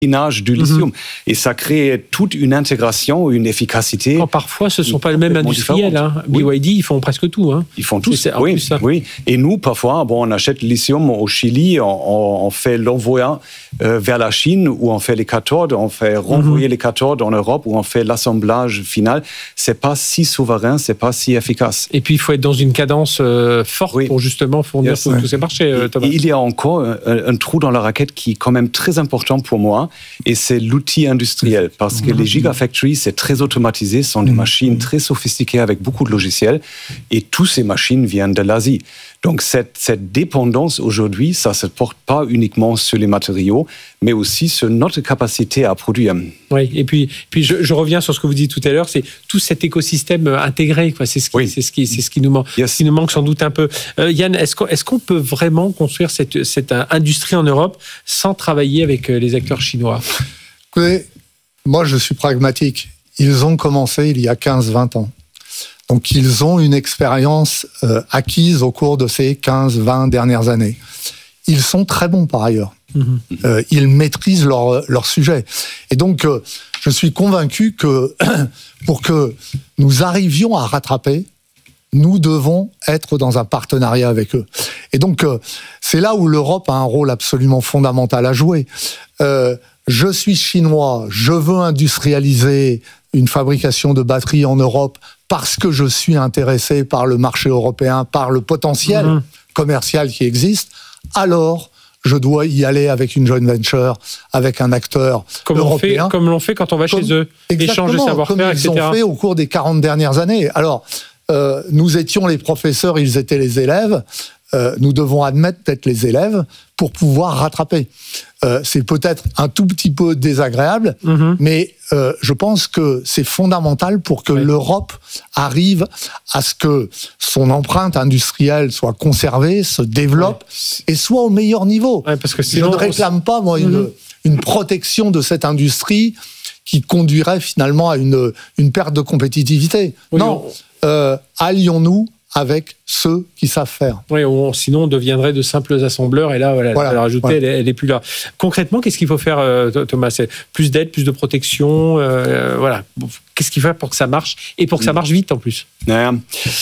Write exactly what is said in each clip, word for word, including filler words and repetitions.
raffinage du lithium. Mmh. Et ça crée toute une intégration, une efficacité. Quand parfois, ce ne sont pas les mêmes industriels. Hein. B Y D, oui. Ils font presque tout. Hein. Ils font tout, oui, oui. Et nous, parfois, bon, on achète le lithium au Chili, on, on fait l'envoi euh, vers la Chine, où on fait les cathodes, on fait renvoyer mmh. les cathodes en Europe, où on fait l'assemblage final. Ce n'est pas si souverain, ce n'est pas si efficace. Et puis, il faut être dans une cadence euh, forte oui. pour justement fournir yes. tous, tous ces marchés, euh, Thomas. Et il y a encore un, un trou dans la raquette qui est quand même très important pour moi, et c'est l'outil industriel. Parce que mmh. les gigafactories, c'est très automatisé, ce sont des mmh. machines très sophistiquées avec beaucoup de logiciels, et toutes ces machines viennent de l'Asie. Donc cette, cette dépendance aujourd'hui, ça ne se porte pas uniquement sur les matériaux, mais aussi sur notre capacité à produire. Oui, et puis, puis je, je reviens sur ce que vous dites tout à l'heure, c'est tout cet écosystème intégré, quoi. C'est, ce qui, oui. c'est, ce qui, c'est ce qui nous manque, yes. ce qui nous manque sans doute un peu. Euh, Yann, est-ce qu'on, est-ce qu'on peut vraiment construire cette, cette industrie en Europe sans travailler avec les acteurs chinois ? Écoutez, moi je suis pragmatique. Ils ont commencé il y a quinze vingt ans. Donc, ils ont une expérience euh, acquise au cours de ces quinze vingt dernières années. Ils sont très bons par ailleurs. Mmh. Euh, ils maîtrisent leur, leur sujet. Et donc, euh, je suis convaincu que pour que nous arrivions à rattraper, nous devons être dans un partenariat avec eux. Et donc, euh, c'est là où l'Europe a un rôle absolument fondamental à jouer. Euh, je suis chinois, je veux industrialiser une fabrication de batteries en Europe parce que je suis intéressé par le marché européen, par le potentiel mmh. commercial qui existe, alors je dois y aller avec une joint venture, avec un acteur comme européen. On fait, comme l'on fait quand on va comme, chez eux, échanger savoir-faire, comme et cetera. Ils ont fait au cours des quarante dernières années. Alors, euh, nous étions les professeurs, ils étaient les élèves. Euh, nous devons admettre d'être les élèves pour pouvoir rattraper. Euh, c'est peut-être un tout petit peu désagréable, mmh. mais euh, je pense que c'est fondamental pour que oui. l'Europe arrive à ce que son empreinte industrielle soit conservée, se développe oui. et soit au meilleur niveau. Oui, parce que sinon, je ne réclame on... pas, moi, mmh. une, une protection de cette industrie qui conduirait finalement à une, une perte de compétitivité. Oui, non, on... euh, allions-nous avec ceux qui savent faire. Oui, on, sinon on deviendrait de simples assembleurs et là, voilà, voilà, la valeur ajoutée, voilà. elle n'est plus là. Concrètement, qu'est-ce qu'il faut faire, euh, Thomas ? C'est plus d'aide, plus de protection, euh, voilà. Qu'est-ce qu'il faut faire pour que ça marche et pour que ça marche vite en plus ? euh,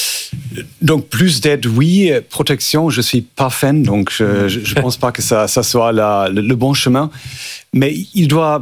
Donc plus d'aide, oui. Protection, je ne suis pas fan, donc je ne pense pas que ça, ça soit la, le, le bon chemin. Mais il doit...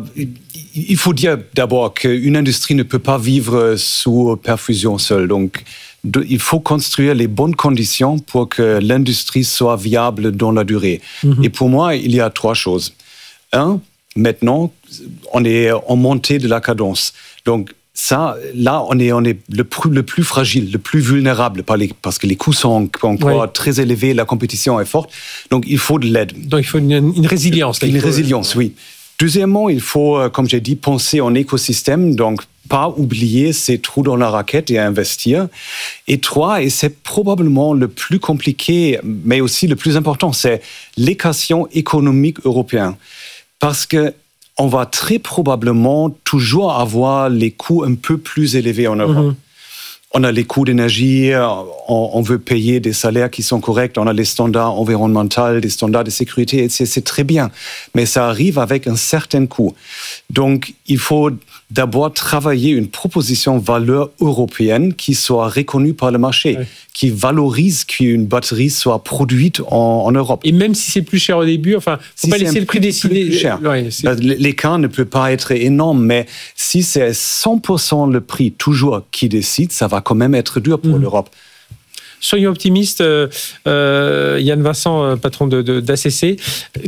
Il faut dire d'abord qu'une industrie ne peut pas vivre sous perfusion seule. Donc, il faut construire les bonnes conditions pour que l'industrie soit viable dans la durée. Mmh. Et pour moi, il y a trois choses. Un, maintenant, on est en montée de la cadence. Donc, ça, là, on est, on est le, plus, le plus fragile, le plus vulnérable par les, parce que les coûts sont encore oui. très élevés, la compétition est forte. Donc, il faut de l'aide. Donc, il faut une, une résilience. Une résilience, oui. Deuxièmement, il faut, comme j'ai dit, penser en écosystème, donc pas oublier ces trous dans la raquette et investir. Et trois, et c'est probablement le plus compliqué, mais aussi le plus important, c'est l'équation économique européenne. Parce que on va très probablement toujours avoir les coûts un peu plus élevés en Europe. Mmh. On a les coûts d'énergie, on, on veut payer des salaires qui sont corrects, on a les standards environnementaux, des standards de sécurité, et c'est, c'est très bien. Mais ça arrive avec un certain coût. Donc, il faut d'abord travailler une proposition valeur européenne qui soit reconnue par le marché, oui. qui valorise qu'une batterie soit produite en, en Europe. Et même si c'est plus cher au début, enfin, faut si pas laisser le prix décider. Plus cher. Ouais, l'écart ne peut pas être énorme, mais si c'est cent pour cent le prix toujours qui décide, ça va quand même être dur pour mmh. l'Europe. Soyons optimistes, euh, euh, Yann Vincent, euh, patron de, de, d'A C C.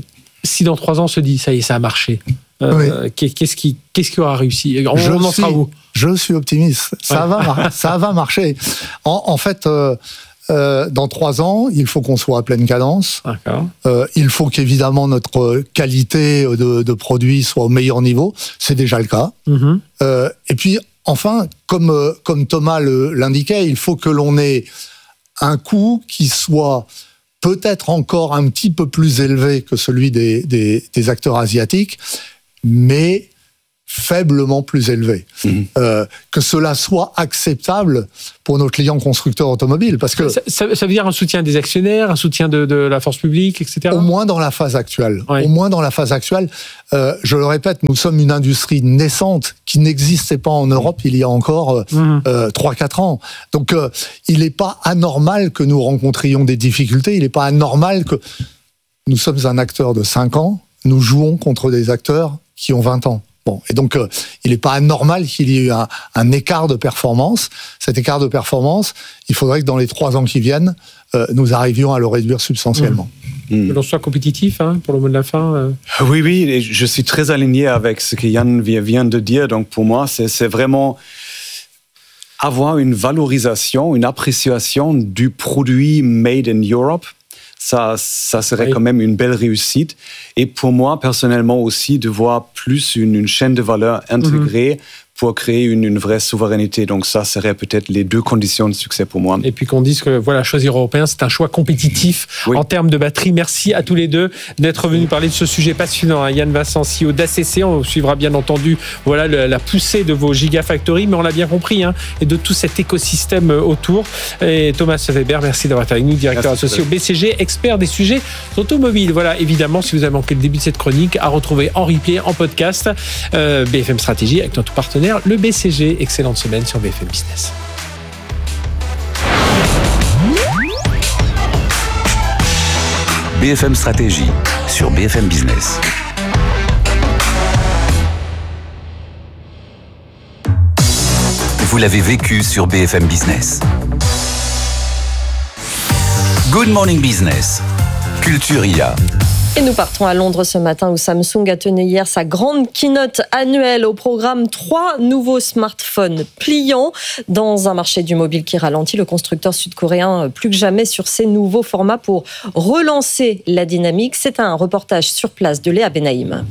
Si dans trois ans on se dit, ça y est, ça a marché, euh, oui. qu'est-ce, qui, qu'est-ce qui aura réussi ? On, je, on en suis, sera où ? je suis optimiste. Ça, ouais. va, ça va marcher. En, en fait, euh, euh, dans trois ans, il faut qu'on soit à pleine cadence. Euh, il faut qu'évidemment notre qualité de, de produit soit au meilleur niveau. C'est déjà le cas. Mm-hmm. Euh, et puis, enfin, comme, comme Thomas le, l'indiquait, il faut que l'on ait un coût qui soit peut-être encore un petit peu plus élevé que celui des, des, des acteurs asiatiques, mais faiblement plus élevé. Mmh. Euh, que cela soit acceptable pour nos clients constructeurs automobiles. Parce que ça, ça, ça veut dire un soutien des actionnaires, un soutien de, de la force publique, et cetera. Au moins dans la phase actuelle. Oui. Au moins dans la phase actuelle. Euh, je le répète, nous sommes une industrie naissante qui n'existait pas en Europe il y a encore euh, mmh. euh, trois à quatre ans. Donc euh, il n'est pas anormal que nous rencontrions des difficultés, il n'est pas anormal que nous sommes un acteur de cinq ans, nous jouons contre des acteurs qui ont vingt ans. Bon, et donc, euh, il n'est pas anormal qu'il y ait eu un, un écart de performance. Cet écart de performance, il faudrait que dans les trois ans qui viennent, euh, nous arrivions à le réduire substantiellement. Mmh. Que l'on soit compétitif, hein, pour le mot de la fin. Euh... Oui, oui, je suis très aligné avec ce que Yann vient de dire. Donc, pour moi, c'est, c'est vraiment avoir une valorisation, une appréciation du produit made in Europe. Ça, ça serait oui. quand même une belle réussite. Et pour moi, personnellement aussi, de voir plus une, une chaîne de valeur intégrée mm-hmm. pour créer une, une vraie souveraineté. Donc ça serait peut-être les deux conditions de succès pour moi. Et puis qu'on dise que voilà, choisir européen, c'est un choix compétitif oui. en termes de batterie. Merci à tous les deux d'être venus parler de ce sujet passionnant. Hein. Yann Vincent, C E O d'A C C. On suivra bien entendu voilà, le, la poussée de vos gigafactories, mais on l'a bien compris, hein, et de tout cet écosystème autour. Et Thomas Weber, merci d'avoir été avec nous, directeur merci associé au B C G, expert des sujets automobiles. Voilà, évidemment, si vous avez manqué le début de cette chronique, à retrouver en replay, en podcast, euh, B F M Stratégie avec notre partenaire, le B C G. Excellente semaine sur B F M Business. B F M Stratégie sur B F M Business. Vous l'avez vécu sur B F M Business. Good Morning Business. Culture I A. Et nous partons à Londres ce matin où Samsung a tenu hier sa grande keynote annuelle. Au programme, trois nouveaux smartphones pliants. Dans un marché du mobile qui ralentit, le constructeur sud-coréen plus que jamais sur ces nouveaux formats pour relancer la dynamique. C'est un reportage sur place de Léa Benaïm.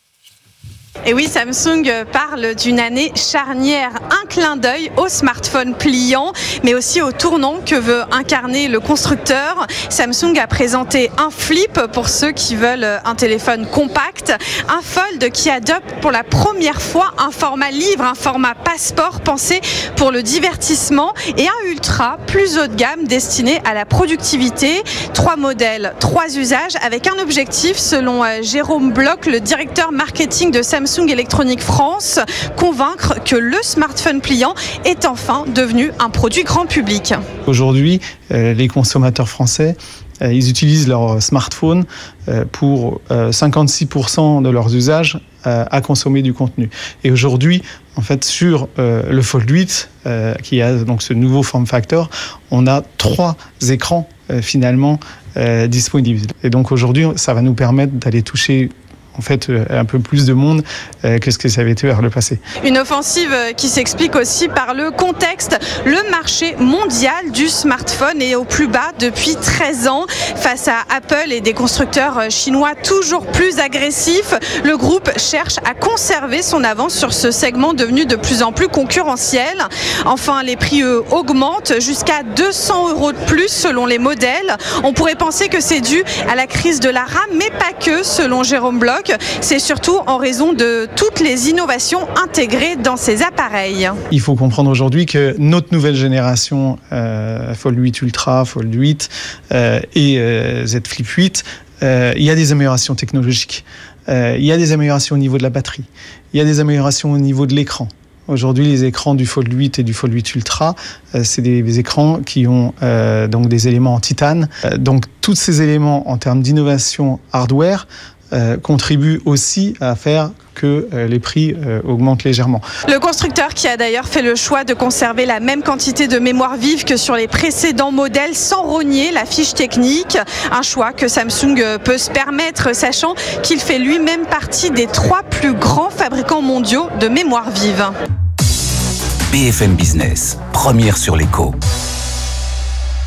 Et oui, Samsung parle d'une année charnière, un clin d'œil au smartphone pliant, mais aussi au tournant que veut incarner le constructeur. Samsung a présenté un flip pour ceux qui veulent un téléphone compact, un fold qui adopte pour la première fois un format livre, un format passeport pensé pour le divertissement, et un ultra plus haut de gamme destiné à la productivité. Trois modèles, trois usages, avec un objectif selon Jérôme Bloch, le directeur marketing de Samsung Samsung Electronics France, convaincre que le smartphone pliant est enfin devenu un produit grand public. Aujourd'hui, euh, les consommateurs français, euh, ils utilisent leur smartphone euh, pour euh, cinquante-six pour cent de leurs usages euh, à consommer du contenu. Et aujourd'hui, en fait, sur euh, le Fold huit, euh, qui a donc ce nouveau form factor, on a trois écrans euh, finalement euh, disponibles. Et donc aujourd'hui, ça va nous permettre d'aller toucher en fait un peu plus de monde euh, que ce que ça avait été vers le passé. Une offensive qui s'explique aussi par le contexte. Le marché mondial du smartphone est au plus bas depuis treize ans. Face à Apple et des constructeurs chinois toujours plus agressifs, le groupe cherche à conserver son avance sur ce segment devenu de plus en plus concurrentiel. Enfin, les prix eux, augmentent jusqu'à deux cents euros de plus selon les modèles. On pourrait penser que c'est dû à la crise de la RAM, mais pas que, selon Jérôme Bloch. C'est surtout en raison de toutes les innovations intégrées dans ces appareils. Il faut comprendre aujourd'hui que notre nouvelle génération, euh, Fold huit Ultra, Fold huit euh, et euh, Z Flip huit, euh, il y a des améliorations technologiques. Euh, il y a des améliorations au niveau de la batterie. Il y a des améliorations au niveau de l'écran. Aujourd'hui, les écrans du Fold huit et du Fold huit Ultra, euh, c'est des, des écrans qui ont euh, donc des éléments en titane. Euh, donc, tous ces éléments en termes d'innovation hardware Euh, contribue aussi à faire que euh, les prix euh, augmentent légèrement. Le constructeur qui a d'ailleurs fait le choix de conserver la même quantité de mémoire vive que sur les précédents modèles sans rogner la fiche technique, un choix que Samsung peut se permettre, sachant qu'il fait lui-même partie des trois plus grands fabricants mondiaux de mémoire vive. B F M Business, première sur l'écho.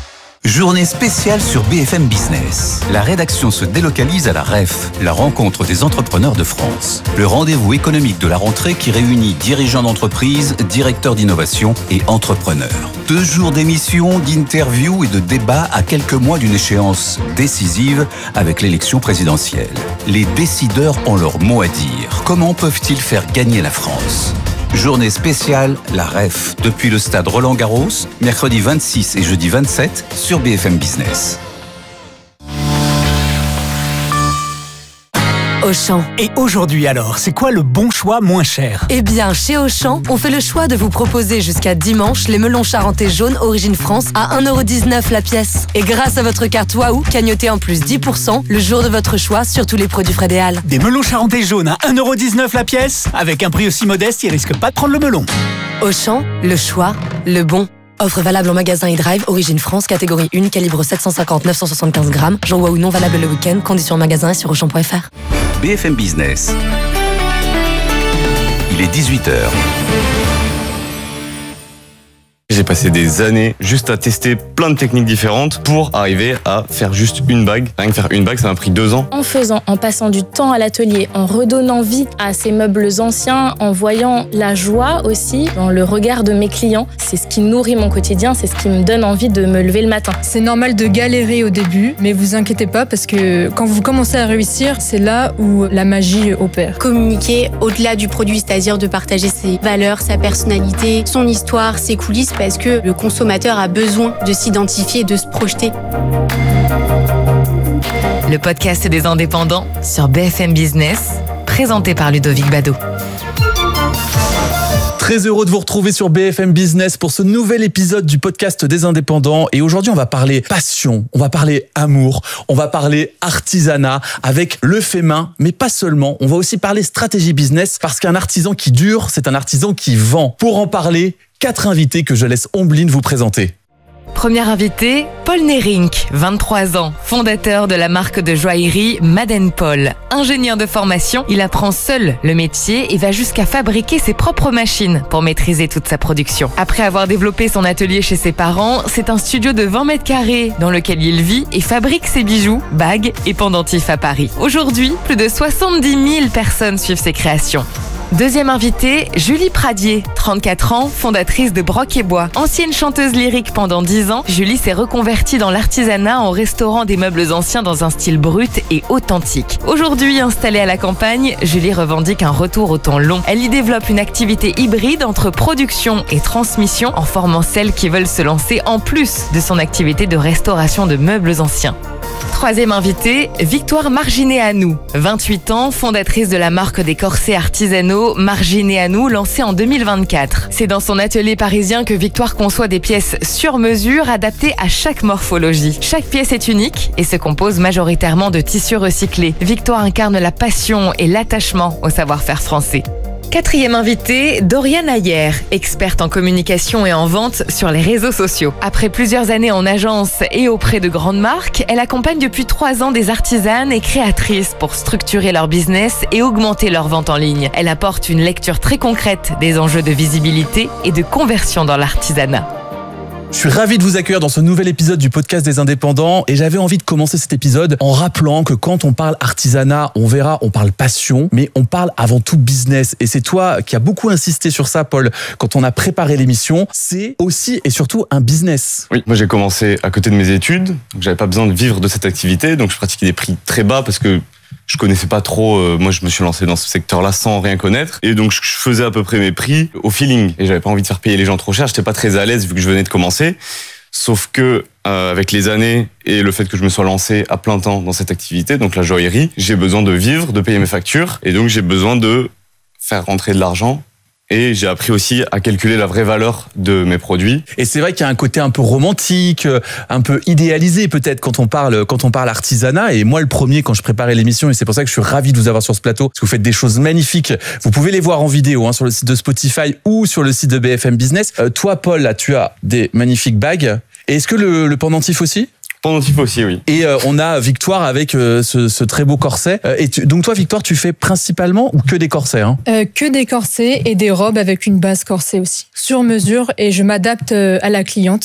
Journée spéciale sur B F M Business. La rédaction se délocalise à la R E F, la rencontre des entrepreneurs de France. Le rendez-vous économique de la rentrée qui réunit dirigeants d'entreprise, directeurs d'innovation et entrepreneurs. Deux jours d'émissions, d'interviews et de débats à quelques mois d'une échéance décisive avec l'élection présidentielle. Les décideurs ont leur mot à dire. Comment peuvent-ils faire gagner la France ? Journée spéciale, la R E F, depuis le stade Roland-Garros, mercredi vingt-six et jeudi vingt-sept sur B F M Business. Auchan. Et aujourd'hui alors, c'est quoi le bon choix moins cher ? Eh bien, chez Auchan, on fait le choix de vous proposer jusqu'à dimanche les melons charentais jaunes Origine France à un euro dix-neuf la pièce. Et grâce à votre carte Waouh, cagnotez en plus dix pour cent le jour de votre choix sur tous les produits Frédéal. Des melons charentais jaunes à un euro dix-neuf la pièce ? Avec un prix aussi modeste, ils risquent pas de prendre le melon. Auchan, le choix, le bon. Offre valable en magasin e-drive, Origine France, catégorie un, calibre sept cent cinquante à neuf cent soixante-quinze grammes. Jour Waouh non valable le week-end. Conditions en magasin et sur auchan point f r. B F M Business. Il est dix-huit heures. J'ai passé des années juste à tester plein de techniques différentes pour arriver à faire juste une bague. Rien que faire une bague, ça m'a pris deux ans. En faisant, en passant du temps à l'atelier, en redonnant vie à ces meubles anciens, en voyant la joie aussi dans le regard de mes clients, c'est ce qui nourrit mon quotidien, c'est ce qui me donne envie de me lever le matin. C'est normal de galérer au début, mais vous inquiétez pas parce que quand vous commencez à réussir, c'est là où la magie opère. Communiquer au-delà du produit, c'est-à-dire de partager ses valeurs, sa personnalité, son histoire, ses coulisses, parce que le consommateur a besoin de s'identifier et de se projeter. Le podcast des indépendants sur B F M Business, présenté par Ludovic Bado. Très heureux de vous retrouver sur B F M Business pour ce nouvel épisode du podcast des indépendants. Et aujourd'hui, on va parler passion, on va parler amour, on va parler artisanat avec le fait main, mais pas seulement. On va aussi parler stratégie business parce qu'un artisan qui dure, c'est un artisan qui vend. Pour en parler, quatre invités que je laisse Ombline vous présenter. Premier invité, Paul Nerink, vingt-trois ans, fondateur de la marque de joaillerie Madden Paul. Ingénieur de formation, il apprend seul le métier et va jusqu'à fabriquer ses propres machines pour maîtriser toute sa production. Après avoir développé son atelier chez ses parents, c'est un studio de vingt mètres carrés dans lequel il vit et fabrique ses bijoux, bagues et pendentifs à Paris. Aujourd'hui, plus de soixante-dix mille personnes suivent ses créations. Deuxième invitée, Julie Pradier, trente-quatre ans, fondatrice de Broc et Bois. Ancienne chanteuse lyrique pendant dix ans, Julie s'est reconvertie dans l'artisanat en restaurant des meubles anciens dans un style brut et authentique. Aujourd'hui installée à la campagne, Julie revendique un retour au temps long. Elle y développe une activité hybride entre production et transmission en formant celles qui veulent se lancer en plus de son activité de restauration de meubles anciens. Troisième invitée, Victoire Marginet-Anou, vingt-huit ans, fondatrice de la marque des corsets artisanaux Marginet-Anou, lancée en deux mille vingt-quatre. C'est dans son atelier parisien que Victoire conçoit des pièces sur mesure adaptées à chaque morphologie. Chaque pièce est unique et se compose majoritairement de tissus recyclés. Victoire incarne la passion et l'attachement au savoir-faire français. Quatrième invitée, Doriane Ayer, experte en communication et en vente sur les réseaux sociaux. Après plusieurs années en agence et auprès de grandes marques, elle accompagne depuis trois ans des artisanes et créatrices pour structurer leur business et augmenter leur vente en ligne. Elle apporte une lecture très concrète des enjeux de visibilité et de conversion dans l'artisanat. Je suis ravi de vous accueillir dans ce nouvel épisode du podcast des indépendants et j'avais envie de commencer cet épisode en rappelant que quand on parle artisanat, on verra, on parle passion, mais on parle avant tout business. Et c'est toi qui as beaucoup insisté sur ça, Paul, quand on a préparé l'émission. C'est aussi et surtout un business. Oui, moi j'ai commencé à côté de mes études, donc j'avais pas besoin de vivre de cette activité, donc je pratiquais des prix très bas parce que je connaissais pas trop, euh, moi je me suis lancé dans ce secteur-là sans rien connaître et donc je faisais à peu près mes prix au feeling et j'avais pas envie de faire payer les gens trop cher, j'étais pas très à l'aise vu que je venais de commencer. Sauf que euh, avec les années et le fait que je me sois lancé à plein temps dans cette activité, donc la joaillerie, j'ai besoin de vivre, de payer mes factures et donc j'ai besoin de faire rentrer de l'argent. Et j'ai appris aussi à calculer la vraie valeur de mes produits. Et c'est vrai qu'il y a un côté un peu romantique, un peu idéalisé peut-être quand on parle quand on parle artisanat. Et moi le premier quand je préparais l'émission, et c'est pour ça que je suis ravi de vous avoir sur ce plateau, parce que vous faites des choses magnifiques. Vous pouvez les voir en vidéo hein, sur le site de Spotify ou sur le site de B F M Business. Euh, toi Paul, là tu as des magnifiques bagues. Et est-ce que le, le pendentif aussi ? Pendentif aussi, oui. Et euh, on a Victoire avec euh, ce, ce très beau corset. Euh, et tu, donc toi, Victoire, tu fais principalement ou que des corsets hein euh, Que des corsets et des robes avec une base corset aussi. Sur mesure et je m'adapte euh, à la cliente.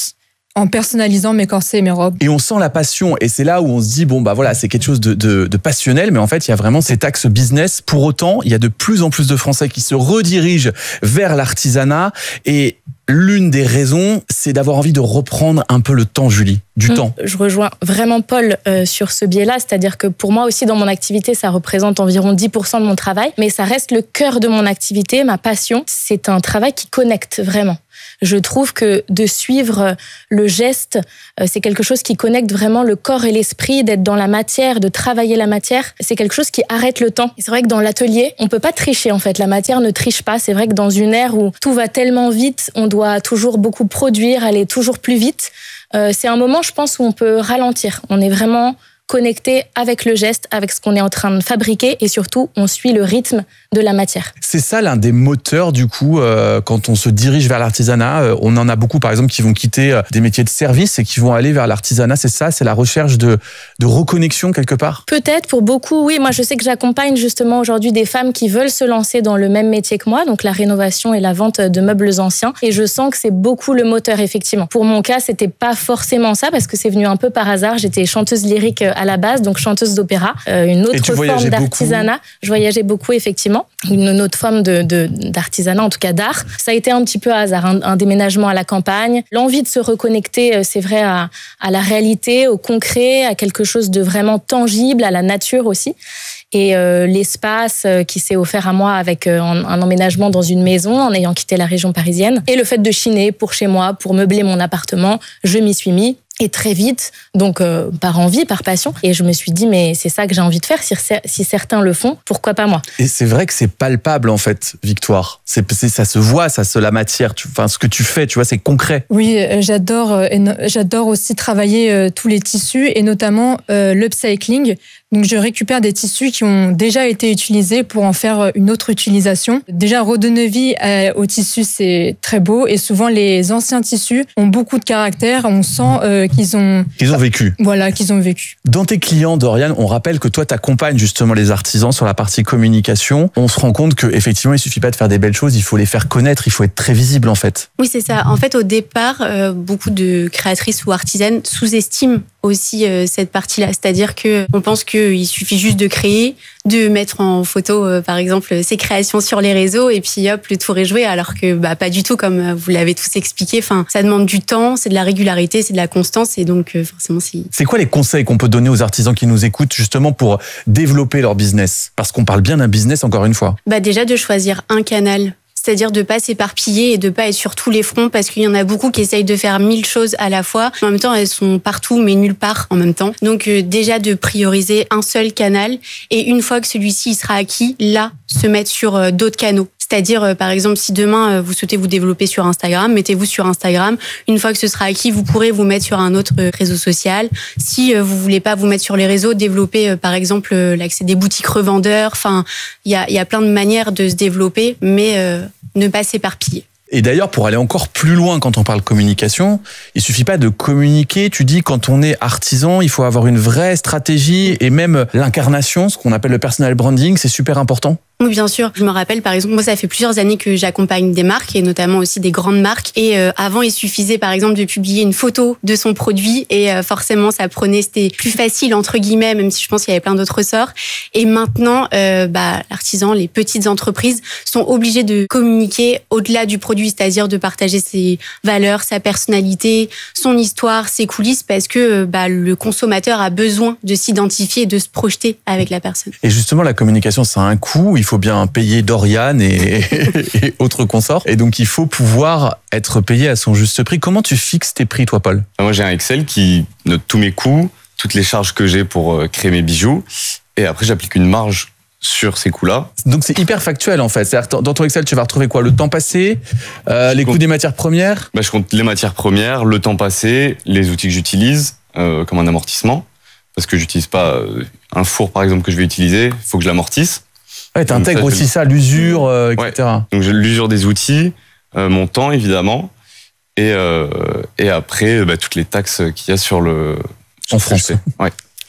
en personnalisant mes corsets et mes robes. Et on sent la passion, et c'est là où on se dit, bon bah voilà, c'est quelque chose de, de, de passionnel, mais en fait il y a vraiment cet axe business. Pour autant, il y a de plus en plus de Français qui se redirigent vers l'artisanat, et l'une des raisons, c'est d'avoir envie de reprendre un peu le temps, Julie, du mmh. temps. Je rejoins vraiment Paul euh, sur ce biais-là, c'est-à-dire que pour moi aussi, dans mon activité, ça représente environ dix pour cent de mon travail, mais ça reste le cœur de mon activité, ma passion. C'est un travail qui connecte vraiment. Je trouve que de suivre le geste, c'est quelque chose qui connecte vraiment le corps et l'esprit, d'être dans la matière, de travailler la matière. C'est quelque chose qui arrête le temps. Et c'est vrai que dans l'atelier, on peut pas tricher en fait. La matière ne triche pas. C'est vrai que dans une ère où tout va tellement vite, on doit toujours beaucoup produire, aller toujours plus vite. Euh, c'est un moment, je pense, où on peut ralentir. On est vraiment connecté avec le geste, avec ce qu'on est en train de fabriquer, et surtout, on suit le rythme de la matière. C'est ça l'un des moteurs du coup euh, quand on se dirige vers l'artisanat. Euh, on en a beaucoup par exemple qui vont quitter euh, des métiers de service et qui vont aller vers l'artisanat. C'est ça, c'est la recherche de, de reconnexion quelque part. Peut-être pour beaucoup, oui. Moi je sais que j'accompagne justement aujourd'hui des femmes qui veulent se lancer dans le même métier que moi, donc la rénovation et la vente de meubles anciens. Et je sens que c'est beaucoup le moteur effectivement. Pour mon cas, c'était pas forcément ça parce que c'est venu un peu par hasard. J'étais chanteuse lyrique à la base, donc chanteuse d'opéra, euh, une autre forme d'artisanat. Beaucoup. Je voyageais beaucoup effectivement. Une autre forme de, de, d'artisanat, en tout cas d'art. Ça a été un petit peu hasard, un, un déménagement à la campagne. L'envie de se reconnecter, c'est vrai, à, à la réalité, au concret, à quelque chose de vraiment tangible, à la nature aussi. Et euh, l'espace qui s'est offert à moi avec euh, un emménagement dans une maison en ayant quitté la région parisienne. Et le fait de chiner pour chez moi, pour meubler mon appartement, je m'y suis mis. Et très vite, donc euh, par envie, par passion. Et je me suis dit, mais c'est ça que j'ai envie de faire. Si, si certains le font, pourquoi pas moi? Et c'est vrai que c'est palpable, en fait, Victoire. C'est, c'est, ça se voit, ça se la matière. Tu, enfin, ce que tu fais, tu vois, c'est concret. Oui, j'adore, euh, j'adore aussi travailler euh, tous les tissus et notamment euh, l'upcycling. Donc, je récupère des tissus qui ont déjà été utilisés pour en faire une autre utilisation. Déjà, redonner vie aux tissus, c'est très beau. Et souvent, les anciens tissus ont beaucoup de caractère. On sent euh, qu'ils ont... Qu'ils ont vécu. Voilà, qu'ils ont vécu. Dans tes clients, Doriane, on rappelle que toi, tu accompagnes justement les artisans sur la partie communication. On se rend compte qu'effectivement, il suffit pas de faire des belles choses, il faut les faire connaître, il faut être très visible, en fait. Oui, c'est ça. En fait, au départ, euh, beaucoup de créatrices ou artisanes sous-estiment aussi euh, cette partie-là. C'est-à-dire que on pense qu'il suffit juste de créer, de mettre en photo, euh, par exemple, ses créations sur les réseaux et puis hop, le tour est joué. Alors que bah, pas du tout, comme vous l'avez tous expliqué. Enfin, ça demande du temps, c'est de la régularité, c'est de la constance et donc euh, forcément, c'est... C'est quoi les conseils qu'on peut donner aux artisans qui nous écoutent justement pour développer leur business? Parce qu'on parle bien d'un business, encore une fois. Bah déjà, de choisir un canal. C'est-à-dire de ne pas s'éparpiller et de ne pas être sur tous les fronts parce qu'il y en a beaucoup qui essayent de faire mille choses à la fois. En même temps, elles sont partout mais nulle part en même temps. Donc euh, déjà de prioriser un seul canal et une fois que celui-ci sera acquis, là, se mettre sur euh, d'autres canaux. C'est-à-dire, euh, par exemple, si demain euh, vous souhaitez vous développer sur Instagram, mettez-vous sur Instagram. Une fois que ce sera acquis, vous pourrez vous mettre sur un autre euh, réseau social. Si euh, vous voulez pas vous mettre sur les réseaux, développer euh, par exemple euh, l'accès des boutiques revendeurs. Enfin, il y a, y a plein de manières de se développer, mais euh, ne pas s'éparpiller. Et d'ailleurs, pour aller encore plus loin quand on parle communication, il suffit pas de communiquer. Tu dis, quand on est artisan, il faut avoir une vraie stratégie et même l'incarnation, ce qu'on appelle le personal branding, c'est super important. Oui, bien sûr. Je me rappelle, par exemple, moi, ça fait plusieurs années que j'accompagne des marques et notamment aussi des grandes marques. Et euh, avant, il suffisait, par exemple, de publier une photo de son produit et euh, forcément, ça prenait, c'était plus facile, entre guillemets, même si je pense qu'il y avait plein d'autres ressorts. Et maintenant, euh, bah, l'artisan, les petites entreprises sont obligées de communiquer au-delà du produit, c'est-à-dire de partager ses valeurs, sa personnalité, son histoire, ses coulisses, parce que bah, le consommateur a besoin de s'identifier et de se projeter avec la personne. Et justement, la communication, ça a un coût. Il faut bien payer Doriane et, et autres consorts. Et donc, il faut pouvoir être payé à son juste prix. Comment tu fixes tes prix, toi, Paul? Moi, j'ai un Excel qui note tous mes coûts, toutes les charges que j'ai pour créer mes bijoux. Et après, j'applique une marge sur ces coûts-là. Donc, c'est hyper factuel, en fait. C'est-à-dire, dans ton Excel, tu vas retrouver quoi? Le temps passé, euh, les coûts des matières premières? Bah, je compte les matières premières, le temps passé, les outils que j'utilise, euh, comme un amortissement. Parce que j'utilise pas euh, un four, par exemple, que je vais utiliser. Il faut que je l'amortisse. Ouais, t'intègres aussi ça, l'usure, euh, et cetera. Ouais. Donc, l'usure des outils, euh, mon temps, évidemment. Et, euh, et après, bah, toutes les taxes qu'il y a sur le... En France. Ouais.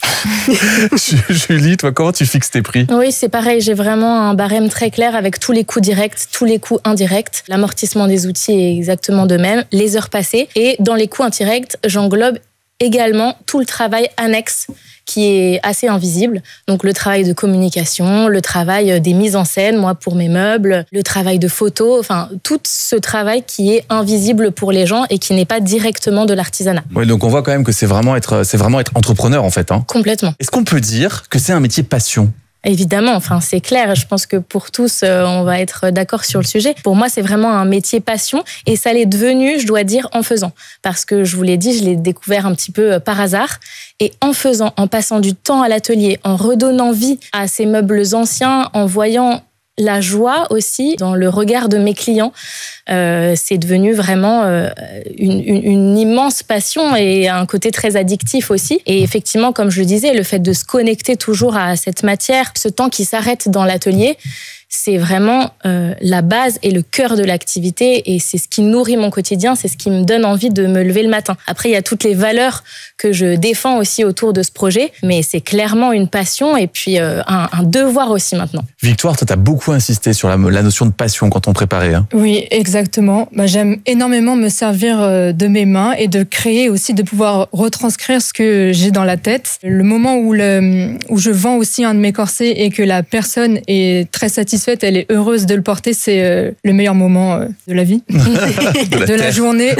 Julie, toi, comment tu fixes tes prix? Oui, c'est pareil. J'ai vraiment un barème très clair avec tous les coûts directs, tous les coûts indirects. L'amortissement des outils est exactement de même. Les heures passées. Et dans les coûts indirects, j'englobe également tout le travail annexe qui est assez invisible. Donc le travail de communication, le travail des mises en scène, moi pour mes meubles, le travail de photo, enfin tout ce travail qui est invisible pour les gens et qui n'est pas directement de l'artisanat. Oui, donc on voit quand même que c'est vraiment être, c'est vraiment être entrepreneur en fait. Hein. Complètement. Est-ce qu'on peut dire que c'est un métier passion ? Évidemment, enfin c'est clair. Je pense que pour tous, euh, on va être d'accord sur le sujet. Pour moi, c'est vraiment un métier passion et ça l'est devenu, je dois dire, en faisant. Parce que je vous l'ai dit, je l'ai découvert un petit peu par hasard. Et en faisant, en passant du temps à l'atelier, en redonnant vie à ces meubles anciens, en voyant la joie aussi dans le regard de mes clients, euh, c'est devenu vraiment euh, une, une, une immense passion et un côté très addictif aussi. Et effectivement, comme je le disais, le fait de se connecter toujours à cette matière, ce temps qui s'arrête dans l'atelier, c'est vraiment euh, la base et le cœur de l'activité et c'est ce qui nourrit mon quotidien, c'est ce qui me donne envie de me lever le matin. Après, il y a toutes les valeurs que je défends aussi autour de ce projet, mais c'est clairement une passion et puis euh, un, un devoir aussi maintenant. Victoire, toi, tu as beaucoup insisté sur la, la notion de passion quand on préparait. Hein. Oui, exactement. Bah, j'aime énormément me servir de mes mains et de créer aussi, de pouvoir retranscrire ce que j'ai dans la tête. Le moment où, le, où je vends aussi un de mes corsets et que la personne est très satisfaite, elle est heureuse de le porter, c'est euh, le meilleur moment euh, de la vie, de la, de la journée.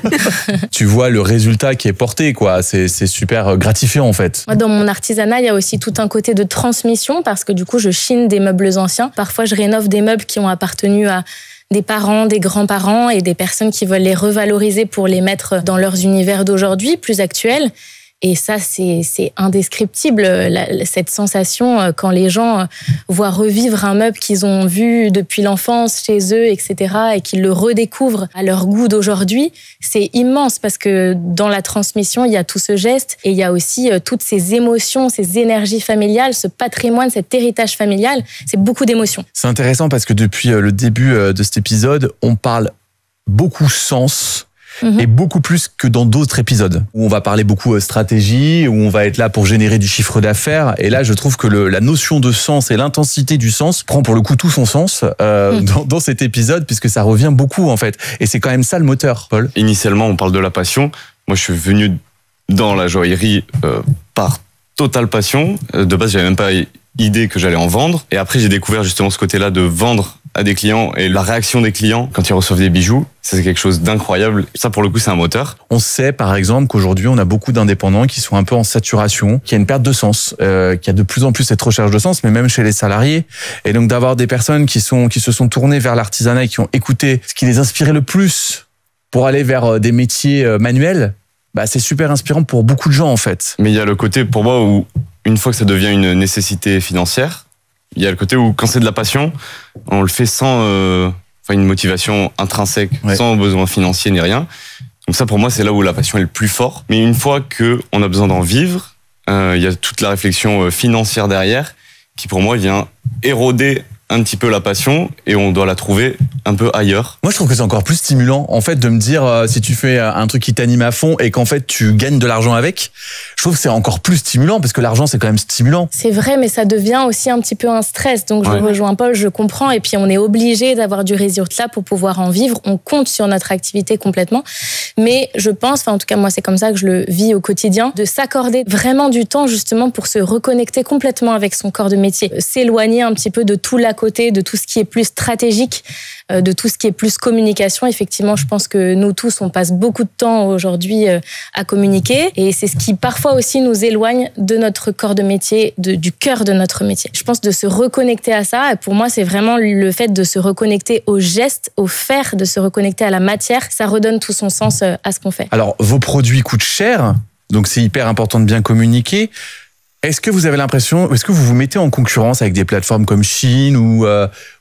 Tu vois le résultat qui est porté, quoi. C'est, c'est super gratifiant en fait. Moi, dans mon artisanat, il y a aussi tout un côté de transmission parce que du coup, je chine des meubles anciens. Parfois, je rénove des meubles qui ont appartenu à des parents, des grands-parents et des personnes qui veulent les revaloriser pour les mettre dans leurs univers d'aujourd'hui, plus actuels. Et ça, c'est, c'est indescriptible, la, cette sensation quand les gens voient revivre un meuble qu'ils ont vu depuis l'enfance chez eux, et cetera, et qu'ils le redécouvrent à leur goût d'aujourd'hui. C'est immense parce que dans la transmission, il y a tout ce geste et il y a aussi toutes ces émotions, ces énergies familiales, ce patrimoine, cet héritage familial. C'est beaucoup d'émotions. C'est intéressant parce que depuis le début de cet épisode, on parle beaucoup sens. Mmh. Et beaucoup plus que dans d'autres épisodes où on va parler beaucoup stratégie, où on va être là pour générer du chiffre d'affaires. Et là, je trouve que le, la notion de sens et l'intensité du sens prend pour le coup tout son sens euh, mmh. dans, dans cet épisode puisque ça revient beaucoup en fait. Et c'est quand même ça le moteur, Paul. Initialement, on parle de la passion. Moi, je suis venu dans la joaillerie euh, par totale passion. De base, j'avais même pas idée que j'allais en vendre. Et après, j'ai découvert justement ce côté-là de vendre à des clients et la réaction des clients quand ils reçoivent des bijoux, c'est quelque chose d'incroyable. Ça, pour le coup, c'est un moteur. On sait, par exemple, qu'aujourd'hui, on a beaucoup d'indépendants qui sont un peu en saturation, qu'il y a une perte de sens, euh, qu'il y a de plus en plus cette recherche de sens, mais même chez les salariés. Et donc, d'avoir des personnes qui sont, qui se sont tournées vers l'artisanat et qui ont écouté ce qui les inspirait le plus pour aller vers des métiers manuels, bah, c'est super inspirant pour beaucoup de gens, en fait. Mais il y a le côté, pour moi, où une fois que ça devient une nécessité financière, il y a le côté où quand c'est de la passion, on le fait sans euh, enfin une motivation intrinsèque, ouais. sans besoin financier ni rien. Donc ça, pour moi, c'est là où la passion est le plus fort. Mais une fois qu'on a besoin d'en vivre, euh, il y a toute la réflexion financière derrière qui, pour moi, vient éroder un petit peu la passion et on doit la trouver un peu ailleurs. Moi, je trouve que c'est encore plus stimulant, en fait, de me dire euh, si tu fais un truc qui t'anime à fond et qu'en fait tu gagnes de l'argent avec. Je trouve que c'est encore plus stimulant parce que l'argent c'est quand même stimulant. C'est vrai, mais ça devient aussi un petit peu un stress. Donc je ouais. rejoins Paul, je comprends. Et puis on est obligé d'avoir du résultat pour pouvoir en vivre. On compte sur notre activité complètement. Mais je pense, enfin en tout cas moi c'est comme ça que je le vis au quotidien, de s'accorder vraiment du temps justement pour se reconnecter complètement avec son corps de métier, s'éloigner un petit peu de tout l'à côté, de tout ce qui est plus stratégique, de tout ce qui est plus communication. Effectivement, je pense que nous tous, on passe beaucoup de temps aujourd'hui à communiquer et c'est ce qui parfois aussi nous éloigne de notre corps de métier, de, du cœur de notre métier. Je pense de se reconnecter à ça, et pour moi, c'est vraiment le fait de se reconnecter au geste, au faire, de se reconnecter à la matière. Ça redonne tout son sens à ce qu'on fait. Alors, vos produits coûtent cher, donc c'est hyper important de bien communiquer. Est-ce que vous avez l'impression, est-ce que vous vous mettez en concurrence avec des plateformes comme Shein ou, euh,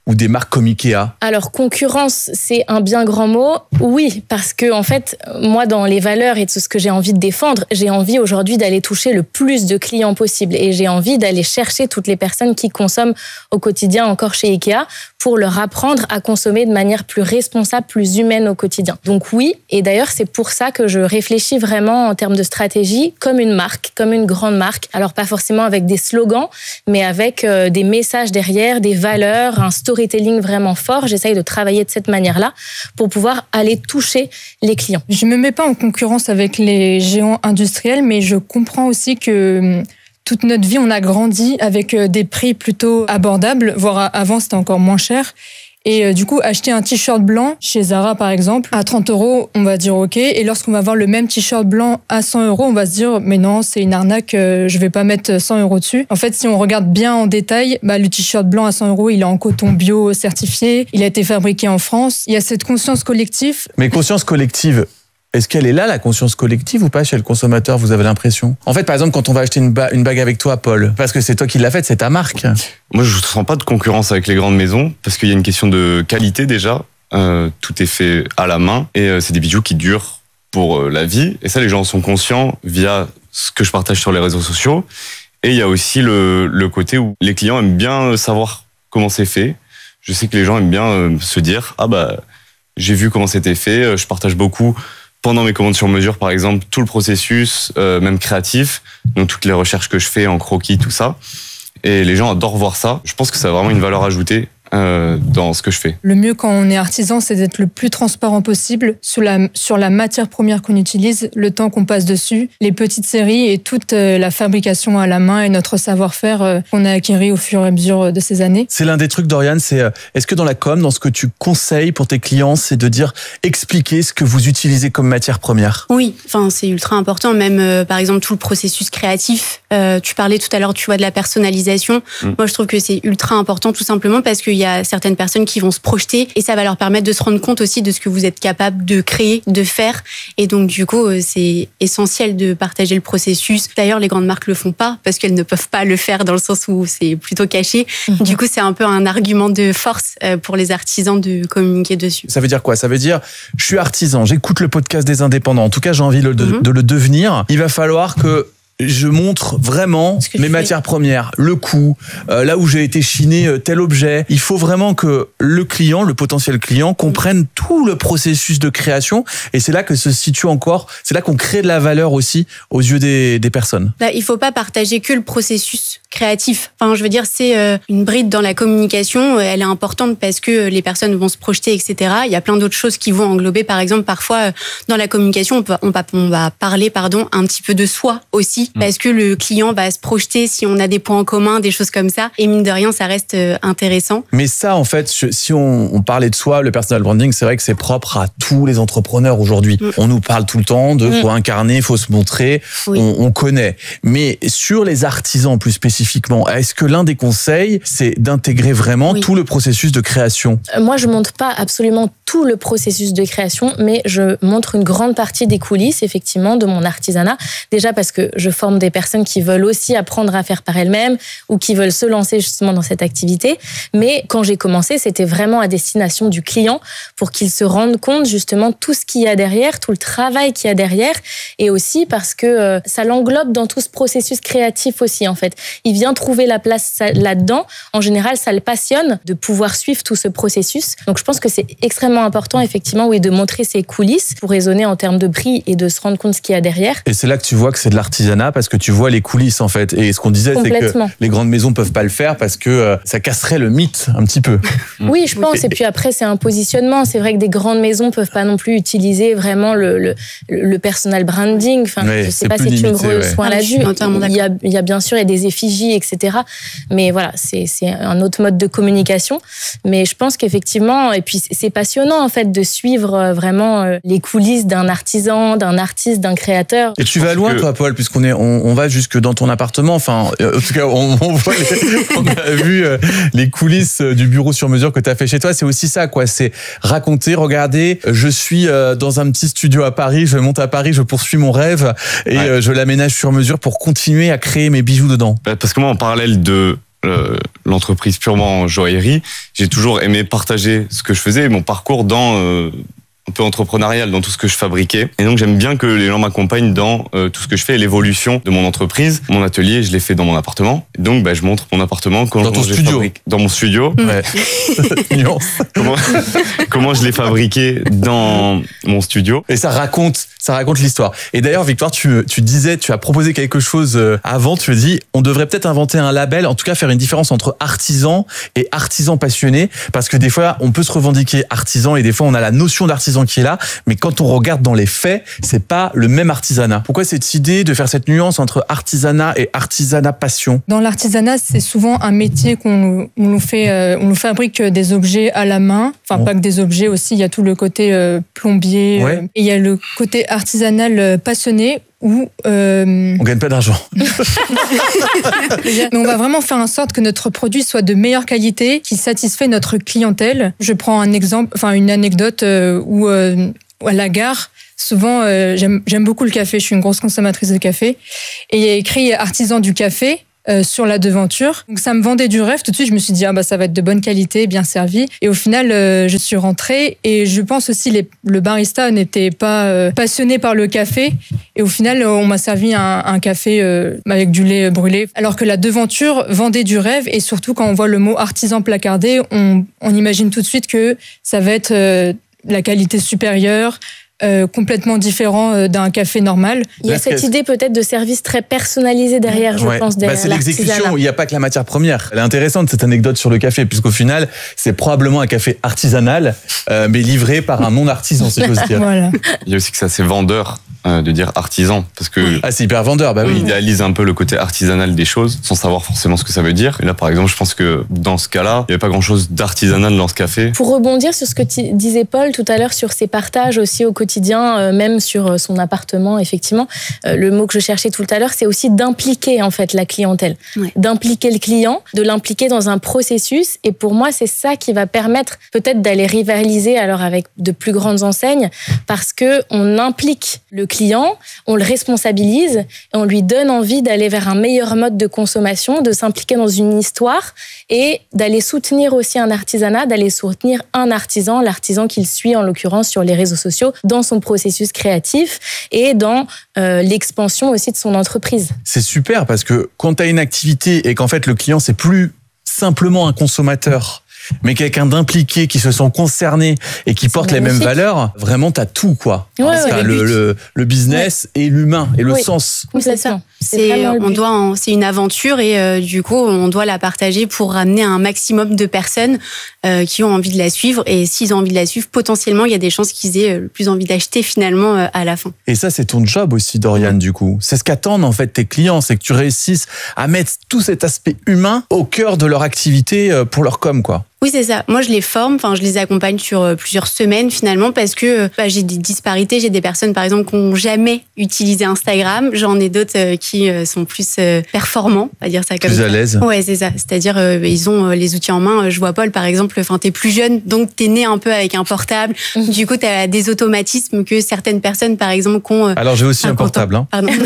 ou des marques comme Ikea? Alors, concurrence, c'est un bien grand mot. Oui, parce que, en fait, moi, dans les valeurs et tout ce que j'ai envie de défendre, j'ai envie aujourd'hui d'aller toucher le plus de clients possible. Et j'ai envie d'aller chercher toutes les personnes qui consomment au quotidien encore chez Ikea pour leur apprendre à consommer de manière plus responsable, plus humaine au quotidien. Donc oui, et d'ailleurs, c'est pour ça que je réfléchis vraiment en termes de stratégie comme une marque, comme une grande marque. Alors, pas forcément avec des slogans, mais avec euh, des messages derrière, des valeurs, un storytelling vraiment fort. J'essaye de travailler de cette manière-là pour pouvoir aller toucher les clients. Je me mets pas en concurrence avec les géants industriels, mais je comprends aussi que toute notre vie, on a grandi avec des prix plutôt abordables, voire avant, c'était encore moins cher. Et du coup, acheter un t-shirt blanc chez Zara, par exemple, à trente euros, on va dire OK. Et lorsqu'on va voir le même t-shirt blanc à cent euros, on va se dire, mais non, c'est une arnaque, je vais pas mettre cent euros dessus. En fait, si on regarde bien en détail, bah, le t-shirt blanc à cent euros, il est en coton bio certifié, il a été fabriqué en France. Il y a cette conscience collective. Mais conscience collective, est-ce qu'elle est là, la conscience collective, ou pas chez le consommateur, vous avez l'impression? En fait, par exemple, quand on va acheter une, ba- une bague avec toi, Paul, parce que c'est toi qui l'as faite, c'est ta marque. Moi, je ne sens pas de concurrence avec les grandes maisons, parce qu'il y a une question de qualité déjà. Euh, tout est fait à la main, et euh, c'est des bijoux qui durent pour euh, la vie. Et ça, les gens en sont conscients via ce que je partage sur les réseaux sociaux. Et il y a aussi le, le côté où les clients aiment bien savoir comment c'est fait. Je sais que les gens aiment bien euh, se dire « Ah bah, j'ai vu comment c'était fait, je partage beaucoup ». Pendant mes commandes sur mesure, par exemple, tout le processus, euh, même créatif, donc toutes les recherches que je fais en croquis, tout ça. Et les gens adorent voir ça. Je pense que ça a vraiment une valeur ajoutée euh, dans ce que je fais. Le mieux quand on est artisan, c'est d'être le plus transparent possible sur la, sur la matière première qu'on utilise, le temps qu'on passe dessus, les petites séries et toute la fabrication à la main et notre savoir-faire qu'on a acquis au fur et à mesure de ces années. C'est l'un des trucs, Dorian, c'est est-ce que dans la com, dans ce que tu conseilles pour tes clients, c'est de dire, expliquer ce que vous utilisez comme matière première? Oui, enfin c'est ultra important, même euh, par exemple tout le processus créatif. Euh, tu parlais tout à l'heure, tu vois, de la personnalisation. Mmh. Moi, je trouve que c'est ultra important, tout simplement parce qu'il y a certaines personnes qui vont se projeter et ça va leur permettre de se rendre compte aussi de ce que vous êtes capable de créer, de faire. Et donc, du coup, c'est essentiel de partager le processus. D'ailleurs, les grandes marques le font pas parce qu'elles ne peuvent pas le faire dans le sens où c'est plutôt caché. Mmh. Du coup, c'est un peu un argument de force pour les artisans de communiquer dessus. Ça veut dire quoi? Ça veut dire, je suis artisan, j'écoute le podcast des indépendants. En tout cas, j'ai envie de, mmh. de le devenir. Il va falloir que je montre vraiment mes matières premières, le coût, euh, là où j'ai été chiné euh, tel objet. Il faut vraiment que le client, le potentiel client, comprenne tout le processus de création. Et c'est là que se situe encore, c'est là qu'on crée de la valeur aussi aux yeux des, des personnes. Bah, il faut pas partager que le processus créatif. Enfin, je veux dire, c'est euh, une bride dans la communication. Elle est importante parce que les personnes vont se projeter, et cetera. Il y a plein d'autres choses qui vont englober. Par exemple, parfois, euh, dans la communication, on, peut, on, va, on va parler, pardon, un petit peu de soi aussi. Parce que le client va se projeter si on a des points en commun, des choses comme ça. Et mine de rien, ça reste intéressant. Mais ça, en fait, si on, on parlait de soi, le personal branding, c'est vrai que c'est propre à tous les entrepreneurs aujourd'hui. Mm. On nous parle tout le temps de mm. faut incarner, faut se montrer, oui. on, on connaît. Mais sur les artisans plus spécifiquement, est-ce que l'un des conseils, c'est d'intégrer vraiment oui. tout le processus de création? Moi, je montre pas absolument tout le processus de création, mais je montre une grande partie des coulisses, effectivement, de mon artisanat. Déjà parce que je forme des personnes qui veulent aussi apprendre à faire par elles-mêmes ou qui veulent se lancer justement dans cette activité. Mais quand j'ai commencé, c'était vraiment à destination du client pour qu'il se rende compte justement tout ce qu'il y a derrière, tout le travail qu'il y a derrière, et aussi parce que euh, ça l'englobe dans tout ce processus créatif aussi, en fait. Il vient trouver la place là-dedans. En général, ça le passionne de pouvoir suivre tout ce processus. Donc, je pense que c'est extrêmement important, effectivement, oui, de montrer ses coulisses pour raisonner en termes de prix et de se rendre compte ce qu'il y a derrière. Et c'est là que tu vois que c'est de l'artisanat, parce que tu vois les coulisses, en fait. Et ce qu'on disait, c'est que les grandes maisons peuvent pas le faire parce que euh, ça casserait le mythe un petit peu. Oui, je pense. Et puis après, c'est un positionnement. C'est vrai que des grandes maisons peuvent pas non plus utiliser vraiment le, le, le personal branding. Enfin, oui, je sais pas si tu me reçois ouais. là-dessus. Il y a, il y a bien sûr il y a des effigies, et cetera. Mais voilà, c'est, c'est un autre mode de communication. Mais je pense qu'effectivement, et puis c'est passionnant en fait de suivre vraiment les coulisses d'un artisan, d'un artiste, d'un créateur. Et tu vas loin, que... toi, Paul, puisqu'on est, on, on va jusque dans ton appartement. Enfin, en tout cas, on, on voit, les, on a vu les coulisses du bureau sur mesure que tu as fait chez toi. C'est aussi ça, quoi. C'est raconter, regarder. Je suis dans un petit studio à Paris. Je monte à Paris. Je poursuis mon rêve et ouais. je l'aménage sur mesure pour continuer à créer mes bijoux dedans. Parce que moi, en parallèle de le, l'entreprise purement joaillerie, j'ai toujours aimé partager ce que je faisais, mon parcours dans euh, un peu entrepreneurial dans tout ce que je fabriquais. Et donc j'aime bien que les gens m'accompagnent dans euh, tout ce que je fais et l'évolution de mon entreprise. Mon atelier, je l'ai fait dans mon appartement. Et donc bah, je montre mon appartement comment dans ton je l'ai studio. fabriqué dans mon studio. Ouais. Nuance. comment, comment je l'ai fabriqué dans mon studio. Et ça raconte, ça raconte l'histoire. Et d'ailleurs, Victoire, tu, tu disais, tu as proposé quelque chose avant. Tu me dis, on devrait peut-être inventer un label, en tout cas faire une différence entre artisan et artisan passionné, parce que des fois, on peut se revendiquer artisan et des fois, on a la notion d'artisan qui est là, mais quand on regarde dans les faits, c'est pas le même artisanat. Pourquoi cette idée de faire cette nuance entre artisanat et artisanat passion? Dans l'artisanat, c'est souvent un métier qu'on on nous fait, euh, on nous fabrique des objets à la main. Enfin, oh. pas que des objets aussi. Il y a tout le côté euh, plombier ouais. euh, et il y a le côté artisanal euh, passionné. Où, euh... on gagne pas d'argent. Mais on va vraiment faire en sorte que notre produit soit de meilleure qualité, qui satisfait notre clientèle. Je prends un exemple, enfin une anecdote euh, où, euh, à la gare, souvent euh, j'aime, j'aime beaucoup le café. Je suis une grosse consommatrice de café, et il y a écrit artisan du café. Euh, sur la devanture. Donc ça me vendait du rêve. Tout de suite, je me suis dit, ah bah ça va être de bonne qualité, bien servi. Et au final, euh, je suis rentrée et je pense aussi les, le barista n'était pas euh, passionné par le café. Et au final, on m'a servi un, un café euh, avec du lait brûlé. Alors que la devanture vendait du rêve, et surtout quand on voit le mot artisan placardé, on, on imagine tout de suite que ça va être euh, la qualité supérieure, Euh, complètement différent euh, d'un café normal. Il y a cette idée peut-être de service très personnalisé derrière, je ouais. pense, derrière bah, c'est l'exécution, il n'y a pas que la matière première. Elle est intéressante cette anecdote sur le café, puisqu'au final, c'est probablement un café artisanal, euh, mais livré par un non-artisan, si j'ose dire. Voilà. Il y a aussi que c'est assez vendeur euh, de dire artisan, parce que ah, c'est hyper vendeur, bah oui. On idéalise un peu le côté artisanal des choses, sans savoir forcément ce que ça veut dire. Et là, par exemple, je pense que dans ce cas-là, il n'y avait pas grand-chose d'artisanal dans ce café. Pour rebondir sur ce que tu disais, Paul, tout à l'heure, sur ses partages aussi au quotidien, euh, même sur son appartement, effectivement, euh, le mot que je cherchais tout à l'heure, c'est aussi d'impliquer en fait la clientèle, ouais. d'impliquer le client, de l'impliquer dans un processus. Et pour moi, c'est ça qui va permettre peut-être d'aller rivaliser alors avec de plus grandes enseignes, parce que on implique le client, on le responsabilise et on lui donne envie d'aller vers un meilleur mode de consommation, de s'impliquer dans une histoire et d'aller soutenir aussi un artisanat, d'aller soutenir un artisan, l'artisan qu'il suit en l'occurrence sur les réseaux sociaux, dans son processus créatif et dans euh, l'expansion aussi de son entreprise. C'est super parce que quand tu as une activité et qu'en fait le client c'est plus simplement un consommateur, mais quelqu'un d'impliqué qui se sent concerné et qui c'est porte magnifique. Les mêmes valeurs, vraiment t'as tout quoi. Ouais, ouais, t'as le, le, le business ouais. et l'humain et le oui. sens. Complètement. C'est, c'est on doit en, c'est une aventure et euh, du coup on doit la partager pour ramener un maximum de personnes euh, qui ont envie de la suivre, et s'ils ont envie de la suivre, potentiellement il y a des chances qu'ils aient le plus envie d'acheter finalement euh, à la fin. Et ça c'est ton job aussi, Dorian, ouais. du coup. C'est ce qu'attendent en fait tes clients, c'est que tu réussisses à mettre tout cet aspect humain au cœur de leur activité pour leur com quoi. Oui, c'est ça. Moi, je les forme, enfin, je les accompagne sur plusieurs semaines finalement, parce que bah, j'ai des disparités. J'ai des personnes, par exemple, qui n'ont jamais utilisé Instagram. J'en ai d'autres euh, qui euh, sont plus euh, performants, on va dire ça comme plus ça. Plus à l'aise. Ouais, c'est ça. C'est-à-dire, euh, ils ont euh, les outils en main. Je vois Paul, par exemple, enfin, t'es plus jeune, donc t'es né un peu avec un portable. Mmh. Du coup, t'as des automatismes que certaines personnes, par exemple, qui ont. Euh, Alors, j'ai aussi un, un portable. Hein. Pardon.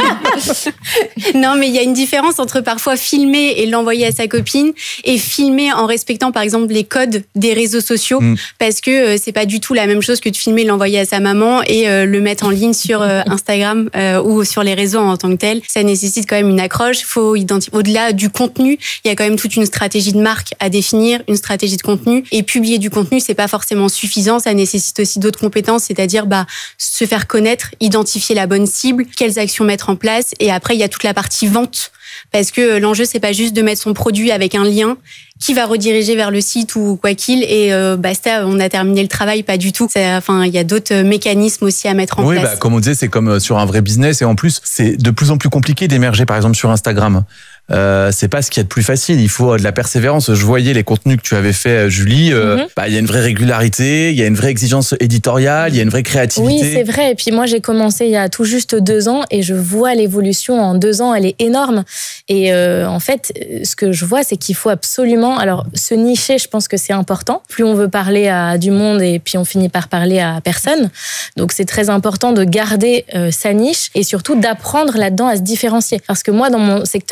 Non, mais il y a une différence entre parfois filmer et l'envoyer à sa copine et filmer en respectant, par exemple, exemple les codes des réseaux sociaux, mmh. parce que euh, c'est pas du tout la même chose que de filmer, l'envoyer à sa maman et euh, le mettre en ligne sur euh, Instagram euh, ou sur les réseaux en tant que tel. Ça nécessite quand même une accroche. Faut identifier. Au-delà du contenu, il y a quand même toute une stratégie de marque à définir, une stratégie de contenu. Et publier du contenu, c'est pas forcément suffisant. Ça nécessite aussi d'autres compétences, c'est-à-dire bah se faire connaître, identifier la bonne cible, quelles actions mettre en place. Et après, il y a toute la partie vente. Parce que l'enjeu, c'est pas juste de mettre son produit avec un lien qui va rediriger vers le site ou quoi qu'il, et euh, basta, on a terminé le travail, pas du tout. C'est, enfin, il y a d'autres mécanismes aussi à mettre en oui, place. Oui, bah, comme on disait, c'est comme sur un vrai business, et en plus, c'est de plus en plus compliqué d'émerger, par exemple, sur Instagram. Euh, c'est pas ce qu'il y a de plus facile. Il faut de la persévérance. Je voyais les contenus que tu avais fait, Julie. Euh, mm-hmm. bah, il y a une vraie régularité, il y a une vraie exigence éditoriale, il y a une vraie créativité. Oui, c'est vrai. Et puis moi, j'ai commencé il y a tout juste deux ans et je vois l'évolution en deux ans. Elle est énorme. Et euh, en fait, ce que je vois, c'est qu'il faut absolument, alors se nicher, je pense que c'est important. Plus on veut parler à du monde et puis on finit par parler à personne. Donc c'est très important de garder euh, sa niche et surtout d'apprendre là-dedans à se différencier. Parce que moi, dans mon secteur d'activité,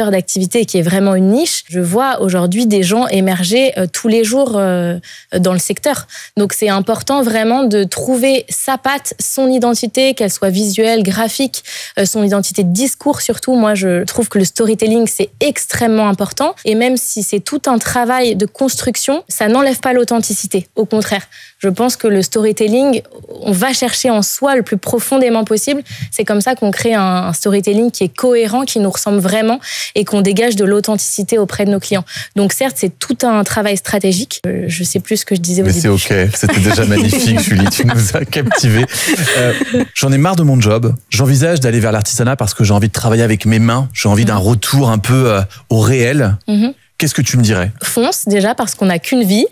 activité qui est vraiment une niche, je vois aujourd'hui des gens émerger euh, tous les jours euh, dans le secteur. Donc c'est important vraiment de trouver sa patte, son identité, qu'elle soit visuelle, graphique, euh, son identité de discours surtout. Moi, je trouve que le storytelling, c'est extrêmement important. Et même si c'est tout un travail de construction, ça n'enlève pas l'authenticité. Au contraire, je pense que le storytelling, on va chercher en soi le plus profondément possible. C'est comme ça qu'on crée un storytelling qui est cohérent, qui nous ressemble vraiment et qu'on dégage de l'authenticité auprès de nos clients. Donc certes, c'est tout un travail stratégique. Je sais plus ce que je disais au Mais début. c'est ok, c'était déjà magnifique, Julie, tu nous as captivés. Euh, j'en ai marre de mon job. J'envisage d'aller vers l'artisanat parce que j'ai envie de travailler avec mes mains. J'ai envie mmh. d'un retour un peu euh, au réel. Mmh. Qu'est-ce que tu me dirais ? Fonce déjà parce qu'on n'a qu'une vie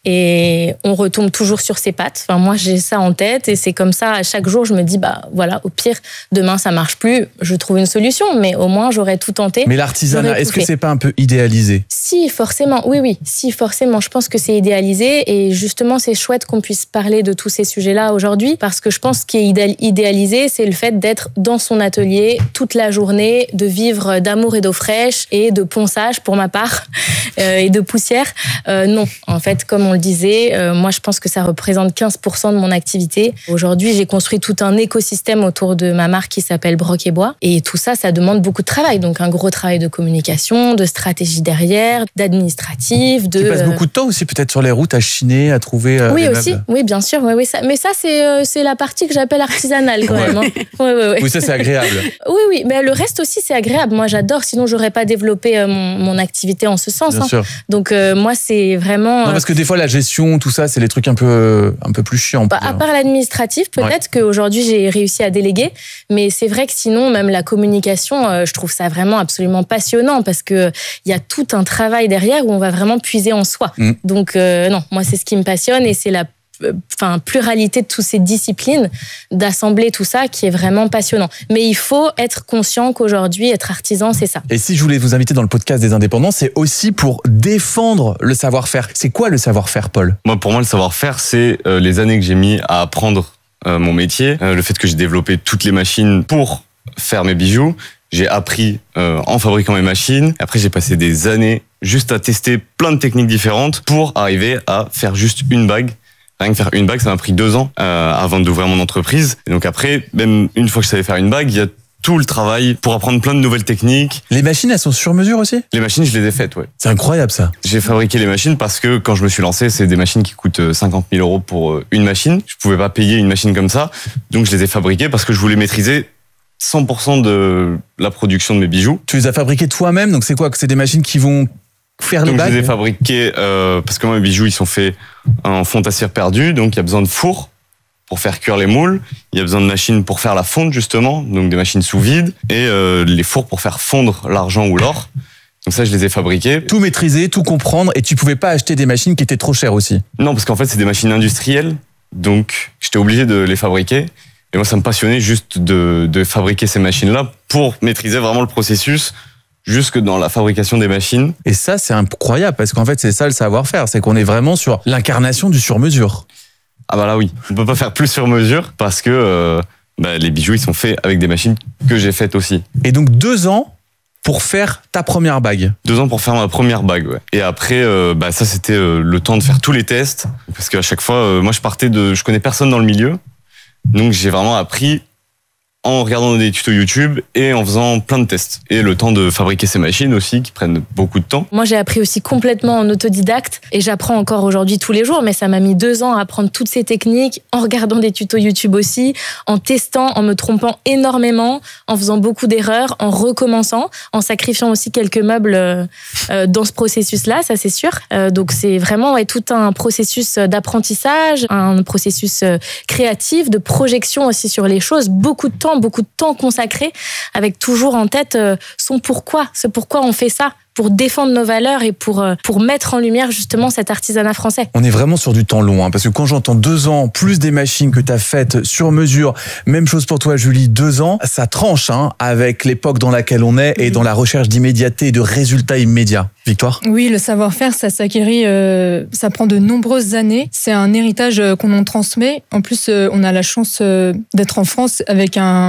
et on retombe toujours sur ses pattes. Enfin, moi, j'ai ça en tête et c'est comme ça, à chaque jour, je me dis, bah voilà, au pire, demain, ça marche plus, je trouve une solution, mais au moins, j'aurais tout tenté. Mais l'artisanat, est-ce que c'est pas un peu idéalisé ? Si, forcément, oui, oui, si, forcément, je pense que c'est idéalisé et justement, c'est chouette qu'on puisse parler de tous ces sujets-là aujourd'hui parce que je pense ce qui est idéalisé, c'est le fait d'être dans son atelier toute la journée, de vivre d'amour et d'eau fraîche et de ponçage pour ma part. Euh, et de poussière. Euh, non, en fait, comme on le disait, euh, moi, je pense que ça représente quinze pour cent de mon activité. Aujourd'hui, j'ai construit tout un écosystème autour de ma marque qui s'appelle Broc et Bois. Et tout ça, ça demande beaucoup de travail. Donc, un gros travail de communication, de stratégie derrière, d'administratif, de... Tu passes beaucoup de temps aussi, peut-être, sur les routes, à chiner, à trouver euh, oui, les aussi. meubles. Oui, bien sûr. Oui, oui, ça... Mais ça, c'est, euh, c'est la partie que j'appelle artisanale, quand ouais. même. Hein. Oui, oui, oui. Oui, ça, c'est agréable. Oui, oui. Mais le reste aussi, c'est agréable. Moi, j'adore. Sinon, j'aurais pas développé euh, mon, mon activité en ce sens. Bien hein. sûr. Donc euh, moi c'est vraiment. Non, parce que des fois la gestion, tout ça, c'est les trucs un peu un peu plus chiants. Bah, à part l'administratif, peut-être ouais. qu'aujourd'hui j'ai réussi à déléguer, mais c'est vrai que sinon même la communication, euh, je trouve ça vraiment absolument passionnant parce que il y a tout un travail derrière où on va vraiment puiser en soi. Mm. Donc euh, non, moi c'est ce qui me passionne et c'est la enfin pluralité de toutes ces disciplines, d'assembler tout ça qui est vraiment passionnant. Mais il faut être conscient qu'aujourd'hui, être artisan, c'est ça. Et si je voulais vous inviter dans le podcast des indépendants, c'est aussi pour défendre le savoir-faire. C'est quoi le savoir-faire, Paul ? Moi, pour moi, le savoir-faire, c'est euh, les années que j'ai mis à apprendre euh, mon métier, euh, le fait que j'ai développé toutes les machines pour faire mes bijoux. J'ai appris euh, en fabriquant mes machines. Après, j'ai passé des années juste à tester plein de techniques différentes pour arriver à faire juste une bague. Rien que faire une bague, ça m'a pris deux ans euh, avant d'ouvrir mon entreprise. Et donc après, même une fois que je savais faire une bague, il y a tout le travail pour apprendre plein de nouvelles techniques. Les machines, elles sont sur mesure aussi ? Les machines, je les ai faites, ouais. C'est incroyable ça. J'ai fabriqué les machines parce que quand je me suis lancé, c'est des machines qui coûtent cinquante mille euros pour une machine. Je pouvais pas payer une machine comme ça. Donc je les ai fabriquées parce que je voulais maîtriser cent pour cent de la production de mes bijoux. Tu les as fabriquées toi-même, donc c'est quoi ? C'est des machines qui vont faire les bagues ? Donc je les ai fabriquées euh, parce que moi mes bijoux ils sont faits en fonte à cire perdue, donc il y a besoin de four pour faire cuire les moules, il y a besoin de machines pour faire la fonte justement, donc des machines sous vide, et euh, les fours pour faire fondre l'argent ou l'or. Donc ça je les ai fabriqués. Tout maîtriser, tout comprendre, et tu pouvais pas acheter des machines qui étaient trop chères aussi ? Non, parce qu'en fait c'est des machines industrielles, donc j'étais obligé de les fabriquer. Et moi ça me passionnait juste de, de fabriquer ces machines-là pour maîtriser vraiment le processus jusque dans la fabrication des machines. Et ça, c'est incroyable, parce qu'en fait, c'est ça le savoir-faire, c'est qu'on est vraiment sur l'incarnation du sur-mesure. Ah bah là oui, on peut pas faire plus sur mesure, parce que euh, bah, les bijoux, ils sont faits avec des machines que j'ai faites aussi. Et donc deux ans pour faire ta première bague. Deux ans pour faire ma première bague, ouais. Et après, euh, bah ça, c'était euh, le temps de faire tous les tests, parce qu'à chaque fois, euh, moi, je partais de... Je connais personne dans le milieu, donc j'ai vraiment appris en regardant des tutos YouTube et en faisant plein de tests. Et le temps de fabriquer ces machines aussi, qui prennent beaucoup de temps. Moi, j'ai appris aussi complètement en autodidacte et j'apprends encore aujourd'hui tous les jours, mais ça m'a mis deux ans à apprendre toutes ces techniques, en regardant des tutos YouTube aussi, en testant, en me trompant énormément, en faisant beaucoup d'erreurs, en recommençant, en sacrifiant aussi quelques meubles euh, dans ce processus-là, ça c'est sûr. Euh, donc c'est vraiment ouais, tout un processus d'apprentissage, un processus créatif, de projection aussi sur les choses, beaucoup de temps, beaucoup de temps consacré, avec toujours en tête euh, son pourquoi, ce pourquoi on fait ça, pour défendre nos valeurs et pour, euh, pour mettre en lumière justement cet artisanat français. On est vraiment sur du temps long, hein, parce que quand j'entends deux ans, plus des machines que tu as faites sur mesure, même chose pour toi Julie, deux ans, ça tranche hein, avec l'époque dans laquelle on est et dans la recherche d'immédiateté et de résultats immédiats. Victoire ? Oui, le savoir-faire, ça s'acquérit, euh, ça prend de nombreuses années. C'est un héritage qu'on en transmet. En plus, euh, on a la chance euh, d'être en France avec un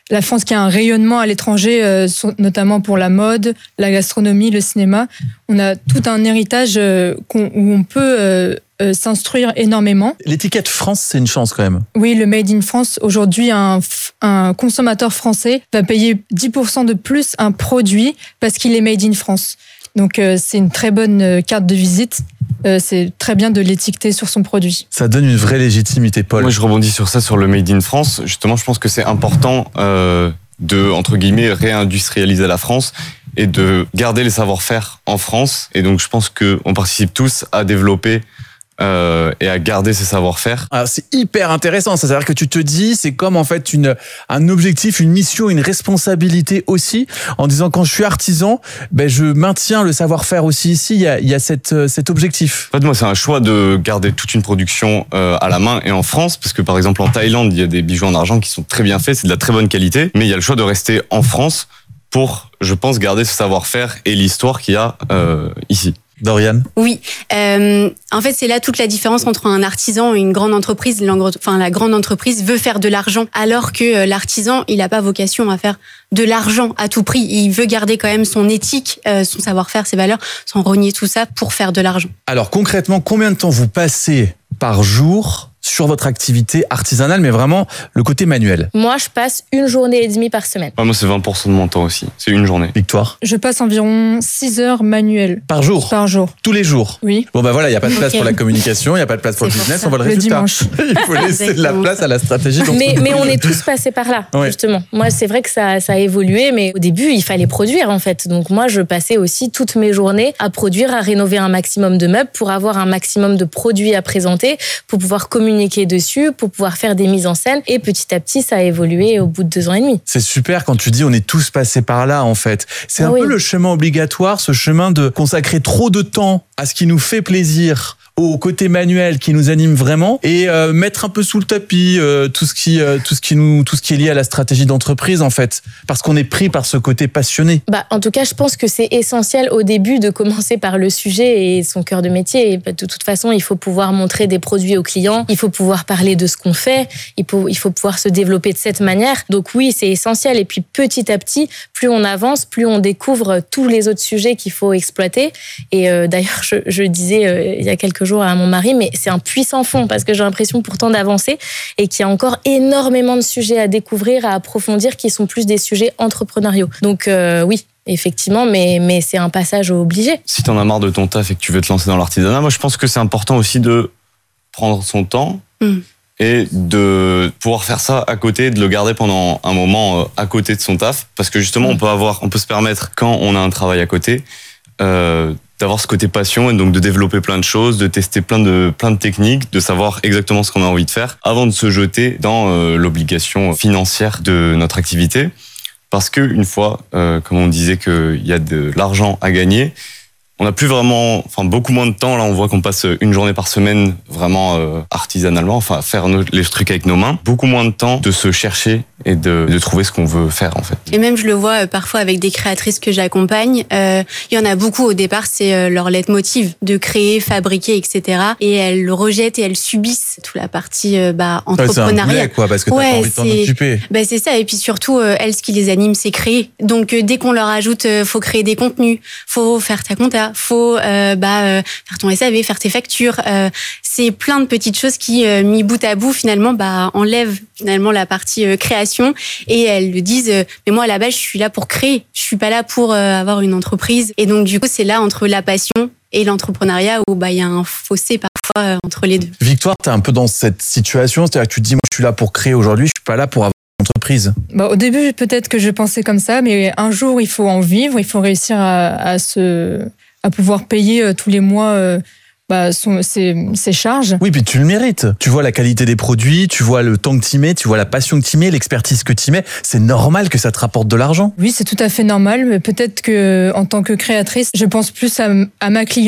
La France qui a un rayonnement à l'étranger, euh, notamment pour la mode, la gastronomie, le cinéma. On a tout un héritage euh, qu'on, où on peut euh, euh, s'instruire énormément. L'étiquette France, c'est une chance quand même. Oui, le Made in France. Aujourd'hui, un, un consommateur français va payer dix pour cent de plus un produit parce qu'il est Made in France. Donc, euh, c'est une très bonne euh, carte de visite. Euh, c'est très bien de l'étiqueter sur son produit. Ça donne une vraie légitimité, Paul. Moi, je rebondis sur ça, sur le Made in France. Justement, je pense que c'est important euh, de, entre guillemets, réindustrialiser la France et de garder les savoir-faire en France. Et donc, je pense qu'on participe tous à développer Euh, et à garder ses savoir-faire. Alors, c'est hyper intéressant. C'est-à-dire que tu te dis, c'est comme en fait une, un objectif, une mission, une responsabilité aussi, en disant quand je suis artisan, ben je maintiens le savoir-faire aussi ici. Il y a, il y a cette, cet objectif. En fait, moi, c'est un choix de garder toute une production euh, à la main et en France, parce que par exemple en Thaïlande, il y a des bijoux en argent qui sont très bien faits, c'est de la très bonne qualité, mais il y a le choix de rester en France pour, je pense, garder ce savoir-faire et l'histoire qu'il y a euh, ici. Dorian ? Oui, euh, en fait c'est là toute la différence entre un artisan et une grande entreprise. Enfin, la grande entreprise veut faire de l'argent, alors que l'artisan, il n'a pas vocation à faire de l'argent à tout prix. Il veut garder quand même son éthique, euh, son savoir-faire, ses valeurs, sans renier tout ça pour faire de l'argent. Alors concrètement, combien de temps vous passez par jour sur votre activité artisanale, mais vraiment le côté manuel? Moi, je passe une journée et demie par semaine. Ouais, moi, c'est vingt pour cent de mon temps aussi. C'est une journée. Victoire? Je passe environ six heures manuelles. Par jour? Par jour. Tous les jours? Oui. Bon, bah voilà, il n'y a pas de place okay. pour la communication, il n'y a pas de place pour c'est le business, on voit le, le résultat. Dimanche. Il faut laisser de la place à la stratégie. Mais, mais on est tous passés par là, ouais. justement. Moi, c'est vrai que ça, ça a évolué, mais au début, il fallait produire, en fait. Donc moi, je passais aussi toutes mes journées à produire, à rénover un maximum de meubles pour avoir un maximum de produits à présenter, pour pouvoir communiquer dessus, pour pouvoir faire des mises en scène. Et petit à petit, ça a évolué au bout de deux ans et demi. C'est super quand tu dis on est tous passés par là, en fait. C'est ah un oui. peu le chemin obligatoire, ce chemin de consacrer trop de temps à ce qui nous fait plaisir, au côté manuel qui nous anime vraiment, et euh, mettre un peu sous le tapis euh, tout ce qui euh, tout ce qui nous tout ce qui est lié à la stratégie d'entreprise, en fait, parce qu'on est pris par ce côté passionné. Bah en tout cas, je pense que c'est essentiel au début de commencer par le sujet et son cœur de métier. Et de toute façon, il faut pouvoir montrer des produits aux clients, il faut pouvoir parler de ce qu'on fait, il faut il faut pouvoir se développer de cette manière. Donc oui, c'est essentiel. Et puis petit à petit, plus on avance, plus on découvre tous les autres sujets qu'il faut exploiter. Et euh, d'ailleurs, je, je disais euh, il y a quelques jours à mon mari, mais c'est un puissant fond parce que j'ai l'impression pourtant d'avancer et qu'il y a encore énormément de sujets à découvrir, à approfondir qui sont plus des sujets entrepreneuriaux. Donc euh, oui, effectivement, mais, mais c'est un passage obligé. Si t'en as marre de ton taf et que tu veux te lancer dans l'artisanat, moi je pense que c'est important aussi de prendre son temps mmh. et de pouvoir faire ça à côté, de le garder pendant un moment à côté de son taf, parce que justement mmh. on peut avoir, on peut se permettre quand on a un travail à côté, euh, d'avoir ce côté passion et donc de développer plein de choses, de tester plein de plein de techniques, de savoir exactement ce qu'on a envie de faire avant de se jeter dans euh, l'obligation financière de notre activité. Parce que une fois, euh, comme on disait qu'il y a de l'argent à gagner, on n'a plus vraiment, enfin beaucoup moins de temps. Là, on voit qu'on passe une journée par semaine vraiment euh, artisanalement, enfin faire nos, les trucs avec nos mains. Beaucoup moins de temps de se chercher et de, de trouver ce qu'on veut faire en fait. Et même je le vois euh, parfois avec des créatrices que j'accompagne. Euh, il y en a beaucoup au départ, c'est euh, leur leitmotiv de créer, fabriquer, et cetera. Et elles le rejettent et elles subissent toute la partie euh, bah, entrepreneuriat. Ouais, c'est un boulet, quoi, parce que t'as ouais, pas envie de t'en occuper. Bah, c'est ça. Et puis surtout, euh, elles, ce qui les anime, c'est créer. Donc euh, dès qu'on leur ajoute, euh, faut créer des contenus, faut faire ta compta, faut euh, bah, euh, faire ton S A V, faire tes factures. Euh, c'est plein de petites choses qui, euh, mis bout à bout, finalement, bah, enlèvent finalement la partie euh, création. Et elles le disent, euh, mais moi à la base, je suis là pour créer. Je suis pas là pour euh, avoir une entreprise. Et donc du coup, c'est là entre la passion et l'entrepreneuriat où bah il y a un fossé parfois euh, entre les deux. Victoire, t'es un peu dans cette situation, c'est-à-dire que tu te dis, moi, je suis là pour créer aujourd'hui, je suis pas là pour avoir entreprise. Bah, au début, peut-être que je pensais comme ça, mais un jour, il faut en vivre, il faut réussir à, à, se, à pouvoir payer euh, tous les mois euh, bah, son, ses, ses charges. Oui, puis tu le mérites. Tu vois la qualité des produits, tu vois le temps que tu mets, tu vois la passion que tu mets, l'expertise que tu mets. C'est normal que ça te rapporte de l'argent. Oui, c'est tout à fait normal, mais peut-être que en tant que créatrice, je pense plus à, à ma cliente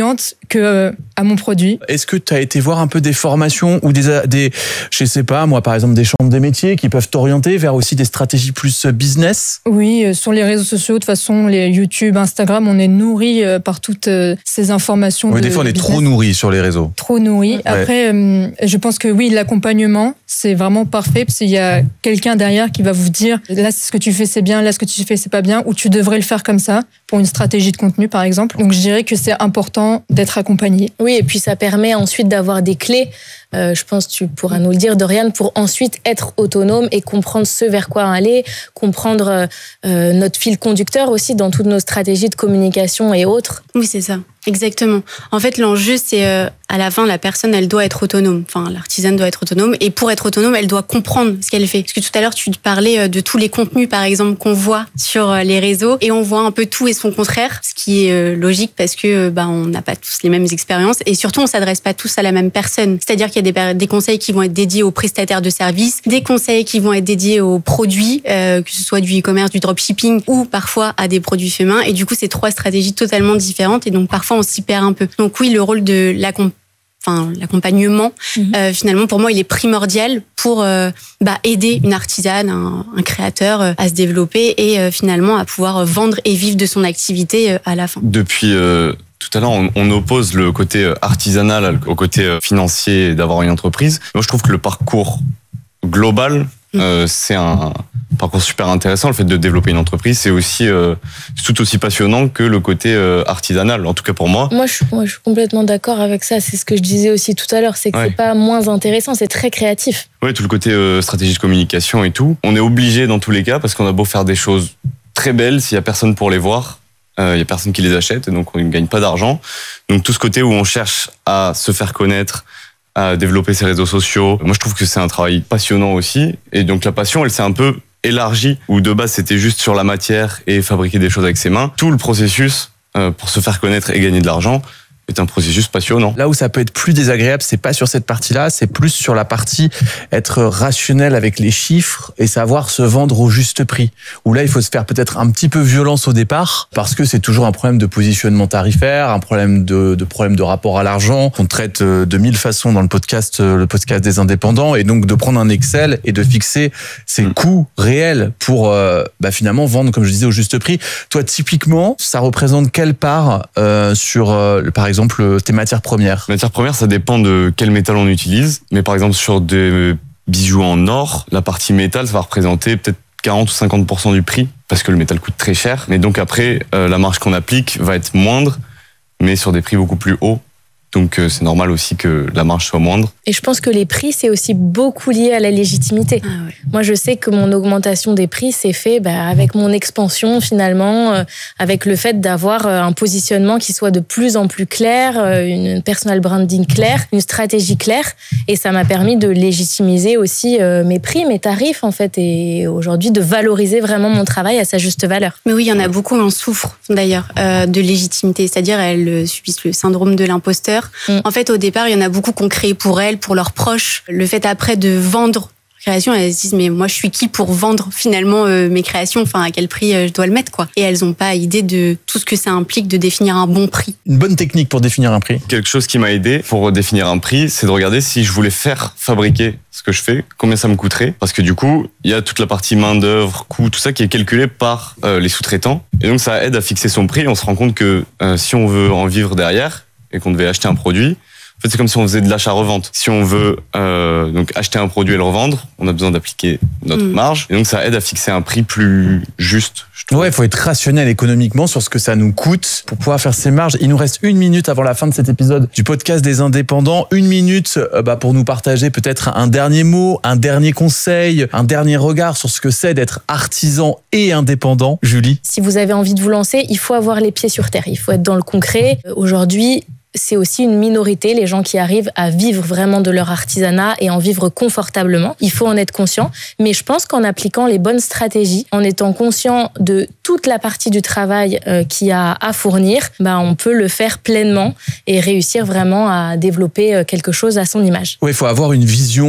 que euh, à mon produit. Est-ce que tu as été voir un peu des formations ou des, des, je sais pas, moi par exemple des chambres des métiers qui peuvent t'orienter vers aussi des stratégies plus business? Oui, euh, sur les réseaux sociaux, de toute façon, les YouTube, Instagram, on est nourri euh, par toutes euh, ces informations. Oui, de des fois on est business. trop nourri sur les réseaux. Trop nourri. Ouais. Après, euh, je pense que oui, l'accompagnement, c'est vraiment parfait parce qu'il y a quelqu'un derrière qui va vous dire là, ce que tu fais, c'est bien, là, ce que tu fais, c'est pas bien, ou tu devrais le faire comme ça pour une stratégie de contenu, par exemple. Donc, je dirais que c'est important d'être accompagné. Oui, et puis ça permet ensuite d'avoir des clés. Euh, je pense que tu pourras nous le dire, Doriane, pour ensuite être autonome et comprendre ce vers quoi aller, comprendre euh, notre fil conducteur aussi dans toutes nos stratégies de communication et autres. Oui, c'est ça. Exactement. En fait, l'enjeu, c'est euh, à la fin, la personne, elle doit être autonome. Enfin, l'artisane doit être autonome. Et pour être autonome, elle doit comprendre ce qu'elle fait. Parce que tout à l'heure, tu parlais de tous les contenus, par exemple, qu'on voit sur les réseaux. Et on voit un peu tout et son contraire. Ce qui est euh, logique parce que bah, on n'a pas tous les mêmes expériences. Et surtout, on s'adresse pas tous à la même personne. C'est-à-dire qu'il y a des, des conseils qui vont être dédiés aux prestataires de services, des conseils qui vont être dédiés aux produits, euh, que ce soit du e-commerce, du dropshipping ou parfois à des produits faits main. Et du coup, c'est trois stratégies totalement différentes. Et donc, parfois, on s'y perd un peu. Donc oui, le rôle de l'accomp- enfin, l'accompagnement, mmh. euh, finalement, pour moi, il est primordial pour euh, bah, aider une artisane, un, un créateur euh, à se développer et euh, finalement à pouvoir vendre et vivre de son activité euh, à la fin. Depuis euh, tout à l'heure, on, on oppose le côté artisanal au côté financier d'avoir une entreprise. Moi, je trouve que le parcours global, mmh. euh, c'est un parcours super intéressant. Le fait de développer une entreprise, c'est aussi euh, tout aussi passionnant que le côté euh, artisanal, en tout cas pour moi. Moi je, moi, je suis complètement d'accord avec ça. C'est ce que je disais aussi tout à l'heure, c'est que ouais. c'est pas moins intéressant, c'est très créatif. Oui, tout le côté euh, stratégie de communication et tout. On est obligé dans tous les cas, parce qu'on a beau faire des choses très belles, s'il y a personne pour les voir, il euh, y a personne qui les achète, et donc on ne gagne pas d'argent. Donc tout ce côté où on cherche à se faire connaître, à développer ses réseaux sociaux, moi je trouve que c'est un travail passionnant aussi. Et donc la passion, elle s'est un peu élargie, où de base c'était juste sur la matière et fabriquer des choses avec ses mains. Tout le processus euh, pour se faire connaître et gagner de l'argent est un processus passionnant. Là où ça peut être plus désagréable, c'est pas sur cette partie-là, c'est plus sur la partie être rationnel avec les chiffres et savoir se vendre au juste prix. Où là, il faut se faire peut-être un petit peu violence au départ, parce que c'est toujours un problème de positionnement tarifaire, un problème de, de problème de rapport à l'argent, qu'on traite de mille façons dans le podcast, le podcast des indépendants, et donc de prendre un Excel et de fixer ses mmh. coûts réels pour euh, bah, finalement vendre, comme je disais, au juste prix. Toi, typiquement, ça représente quelle part euh, sur, euh, par exemple, exemple, tes matières premières? Les matières premières, ça dépend de quel métal on utilise. Mais par exemple, sur des bijoux en or, la partie métal, ça va représenter peut-être quarante ou cinquante pour cent du prix, parce que le métal coûte très cher. Mais donc après, euh, la marge qu'on applique va être moindre, mais sur des prix beaucoup plus hauts. Donc c'est normal aussi que la marge soit moindre. Et je pense que les prix, c'est aussi beaucoup lié à la légitimité. Ah ouais. Moi, je sais que mon augmentation des prix s'est fait bah, avec mon expansion finalement, euh, avec le fait d'avoir euh, un positionnement qui soit de plus en plus clair, euh, une personal branding claire, une stratégie claire. Et ça m'a permis de légitimiser aussi euh, mes prix, mes tarifs en fait, et aujourd'hui de valoriser vraiment mon travail à sa juste valeur. Mais oui, il y en a beaucoup qui en souffrent d'ailleurs euh, de légitimité, c'est-à-dire elles subissent le syndrome de l'imposteur. Mmh. En fait, au départ, il y en a beaucoup qui ont créé pour elles, pour leurs proches. Le fait après de vendre création, elles se disent mais moi je suis qui pour vendre finalement euh, mes créations, enfin à quel prix euh, je dois le mettre quoi. Et elles n'ont pas idée de tout ce que ça implique de définir un bon prix. Une bonne technique pour définir un prix. Quelque chose qui m'a aidé pour définir un prix, c'est de regarder si je voulais faire fabriquer ce que je fais, combien ça me coûterait. Parce que du coup, il y a toute la partie main d'œuvre, coût, tout ça qui est calculé par euh, les sous-traitants. Et donc ça aide à fixer son prix. On se rend compte que euh, si on veut en vivre derrière et qu'on devait acheter un produit, en fait, c'est comme si on faisait de l'achat-revente. Si on veut euh, donc acheter un produit et le revendre, on a besoin d'appliquer notre mmh. marge. Et donc, ça aide à fixer un prix plus juste. Ouais, il faut être rationnel économiquement sur ce que ça nous coûte pour pouvoir faire ses marges. Il nous reste une minute avant la fin de cet épisode du podcast des indépendants. Une minute euh, bah, pour nous partager peut-être un dernier mot, un dernier conseil, un dernier regard sur ce que c'est d'être artisan et indépendant. Julie? Si vous avez envie de vous lancer, il faut avoir les pieds sur terre. Il faut être dans le concret. Aujourd'hui, c'est aussi une minorité, les gens qui arrivent à vivre vraiment de leur artisanat et en vivre confortablement. Il faut en être conscient. Mais je pense qu'en appliquant les bonnes stratégies, en étant conscient de toute la partie du travail euh, qu'il y a à fournir, bah, on peut le faire pleinement et réussir vraiment à développer quelque chose à son image. Oui, il faut avoir une vision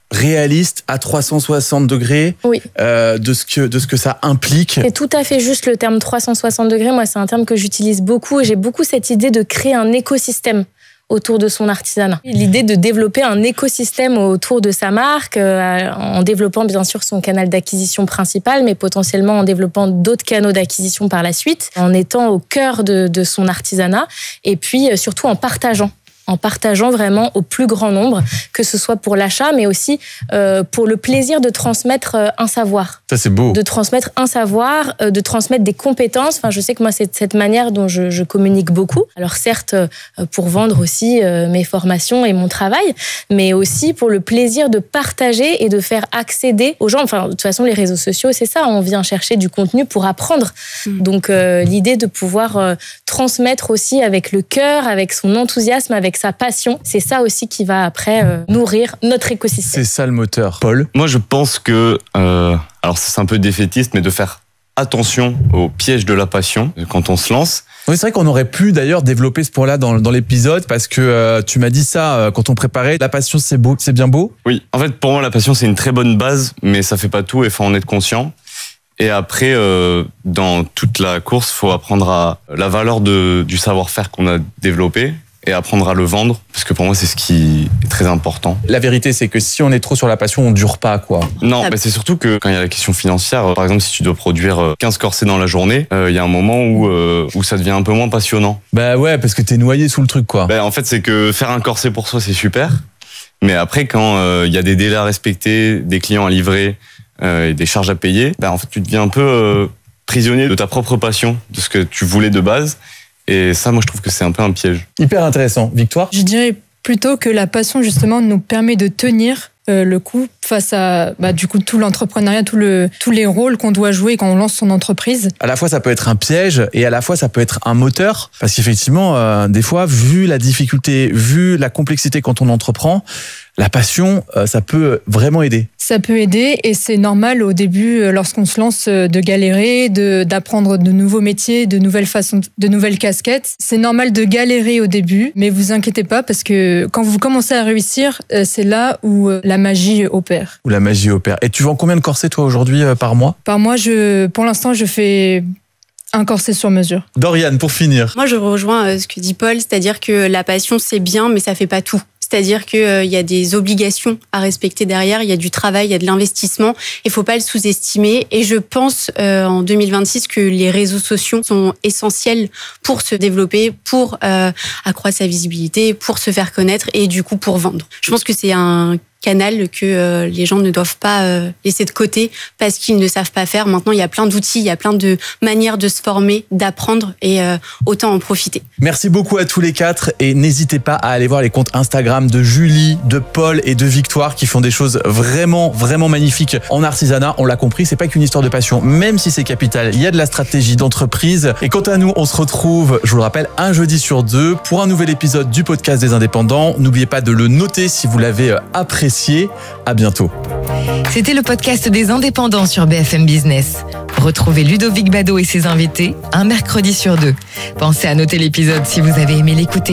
réaliste à trois cent soixante degrés oui. euh, de, ce que, de ce que ça implique. C'est tout à fait juste le terme trois cent soixante degrés. Moi, c'est un terme que j'utilise beaucoup et j'ai beaucoup cette idée de créer un écosystème autour de son artisanat. L'idée de développer un écosystème autour de sa marque, euh, en développant bien sûr son canal d'acquisition principal, mais potentiellement en développant d'autres canaux d'acquisition par la suite, en étant au cœur de, de son artisanat, et puis euh, surtout en partageant. en partageant vraiment au plus grand nombre, que ce soit pour l'achat, mais aussi euh, pour le plaisir de transmettre un savoir. Ça, c'est beau. De transmettre un savoir, euh, de transmettre des compétences. Enfin, je sais que moi, c'est de cette manière dont je, je communique beaucoup. Alors certes, euh, pour vendre aussi euh, mes formations et mon travail, mais aussi pour le plaisir de partager et de faire accéder aux gens. Enfin, de toute façon, les réseaux sociaux, c'est ça. On vient chercher du contenu pour apprendre. Mmh. Donc, euh, l'idée de pouvoir euh, transmettre aussi avec le cœur, avec son enthousiasme, avec sa passion, c'est ça aussi qui va après euh, nourrir notre écosystème. C'est ça le moteur. Paul ? Moi, je pense que, euh, alors c'est un peu défaitiste, mais de faire attention au piège de la passion quand on se lance. Oui, c'est vrai qu'on aurait pu d'ailleurs développer ce point-là dans, dans l'épisode parce que euh, tu m'as dit ça euh, quand on préparait. La passion, c'est beau, c'est bien beau. Oui, en fait, pour moi, la passion, c'est une très bonne base, mais ça fait pas tout et il faut en être conscient. Et après, euh, dans toute la course, il faut apprendre à la valeur de, du savoir-faire qu'on a développé et apprendre à le vendre, parce que pour moi, c'est ce qui est très important. La vérité, c'est que si on est trop sur la passion, on dure pas, quoi. Non, mais c'est surtout que quand il y a la question financière, par exemple, si tu dois produire quinze corsets dans la journée, il euh, y a un moment où, euh, où ça devient un peu moins passionnant. Bah ouais, parce que t'es noyé sous le truc, quoi. Bah, en fait, c'est que faire un corset pour soi, c'est super, mais après, quand il euh, y a des délais à respecter, des clients à livrer, euh, et des charges à payer, bah, en fait, tu deviens un peu euh, prisonnier de ta propre passion, de ce que tu voulais de base. Et ça, moi, je trouve que c'est un peu un piège. Hyper intéressant. Victoire ? Je dirais plutôt que la passion, justement, nous permet de tenir euh, le coup face à bah, du coup, tout l'entrepreneuriat, tout le, tous les rôles qu'on doit jouer quand on lance son entreprise. À la fois, ça peut être un piège et à la fois, ça peut être un moteur. Parce qu'effectivement, euh, des fois, vu la difficulté, vu la complexité quand on entreprend, la passion, euh, ça peut vraiment aider. Ça peut aider et c'est normal au début, lorsqu'on se lance, de galérer, de, d'apprendre de nouveaux métiers, de nouvelles façons, de nouvelles casquettes. C'est normal de galérer au début, mais vous inquiétez pas parce que quand vous commencez à réussir, c'est là où la magie opère. Où la magie opère. Et tu vends combien de corsets, toi, aujourd'hui, euh, par mois ? Par mois, je, pour l'instant, je fais un corset sur mesure. Doriane, pour finir. Moi, je rejoins ce que dit Paul, c'est-à-dire que la passion, c'est bien, mais ça fait pas tout. C'est-à-dire qu'il euh, y a des obligations à respecter derrière, il y a du travail, il y a de l'investissement. Il ne faut pas le sous-estimer. Et je pense euh, en deux mille vingt-six que les réseaux sociaux sont essentiels pour se développer, pour euh, accroître sa visibilité, pour se faire connaître et du coup pour vendre. Je pense que c'est un canal que euh, les gens ne doivent pas euh, laisser de côté parce qu'ils ne savent pas faire. Maintenant, il y a plein d'outils, il y a plein de manières de se former, d'apprendre et euh, autant en profiter. Merci beaucoup à tous les quatre et n'hésitez pas à aller voir les comptes Instagram de Julie, de Paul et de Victoire qui font des choses vraiment, vraiment magnifiques en artisanat. On l'a compris, c'est pas qu'une histoire de passion, même si c'est capital. Il y a de la stratégie d'entreprise. Et quant à nous, on se retrouve, je vous le rappelle, un jeudi sur deux pour un nouvel épisode du podcast des indépendants. N'oubliez pas de le noter si vous l'avez apprécié. À bientôt. C'était le podcast des indépendants sur B F M Business. Retrouvez Ludovic Bado et ses invités un mercredi sur deux. Pensez à noter l'épisode si vous avez aimé l'écouter.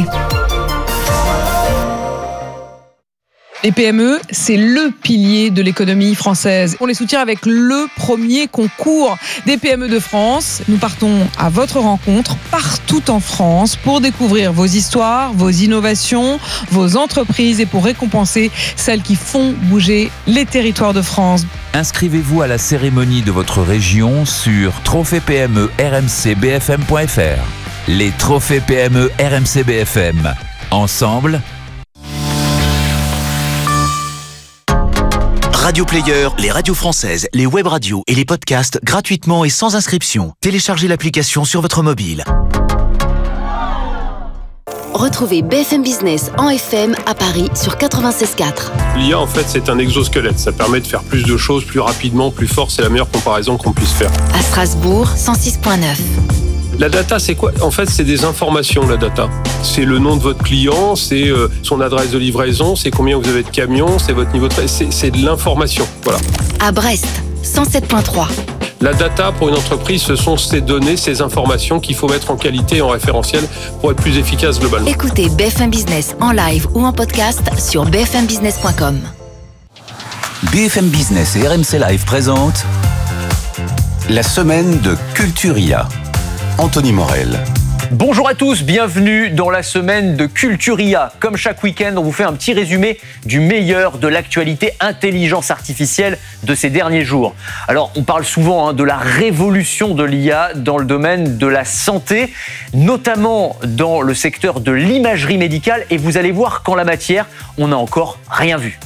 Les P M E, c'est le pilier de l'économie française. On les soutient avec le premier concours des P M E de France. Nous partons à votre rencontre partout en France pour découvrir vos histoires, vos innovations, vos entreprises et pour récompenser celles qui font bouger les territoires de France. Inscrivez-vous à la cérémonie de votre région sur trophée P M E R M C B F M point F R. Les trophées P M E R M C B F M. Ensemble, Radio Player, les radios françaises, les web radios et les podcasts gratuitement et sans inscription. Téléchargez l'application sur votre mobile. Retrouvez B F M Business en F M à Paris sur quatre-vingt-seize quatre. L'I A, en fait, c'est un exosquelette. Ça permet de faire plus de choses plus rapidement, plus fort. C'est la meilleure comparaison qu'on puisse faire. À Strasbourg, cent six virgule neuf. La data, c'est quoi ? En fait, c'est des informations, la data. C'est le nom de votre client, c'est euh, son adresse de livraison, c'est combien vous avez de camions, c'est votre niveau de... C'est, c'est de l'information, voilà. À Brest, cent sept virgule trois. La data, pour une entreprise, ce sont ces données, ces informations qu'il faut mettre en qualité et en référentiel pour être plus efficace globalement. Écoutez B F M Business en live ou en podcast sur b f m business point com. B F M Business et R M C Live présentent la semaine de Culturia. Anthony Morel. Bonjour à tous, bienvenue dans la semaine de Culturia. Comme chaque week-end, on vous fait un petit résumé du meilleur de l'actualité intelligence artificielle de ces derniers jours. Alors, on parle souvent hein, de la révolution de l'I A dans le domaine de la santé, notamment dans le secteur de l'imagerie médicale. Et vous allez voir qu'en la matière, on n'a encore rien vu.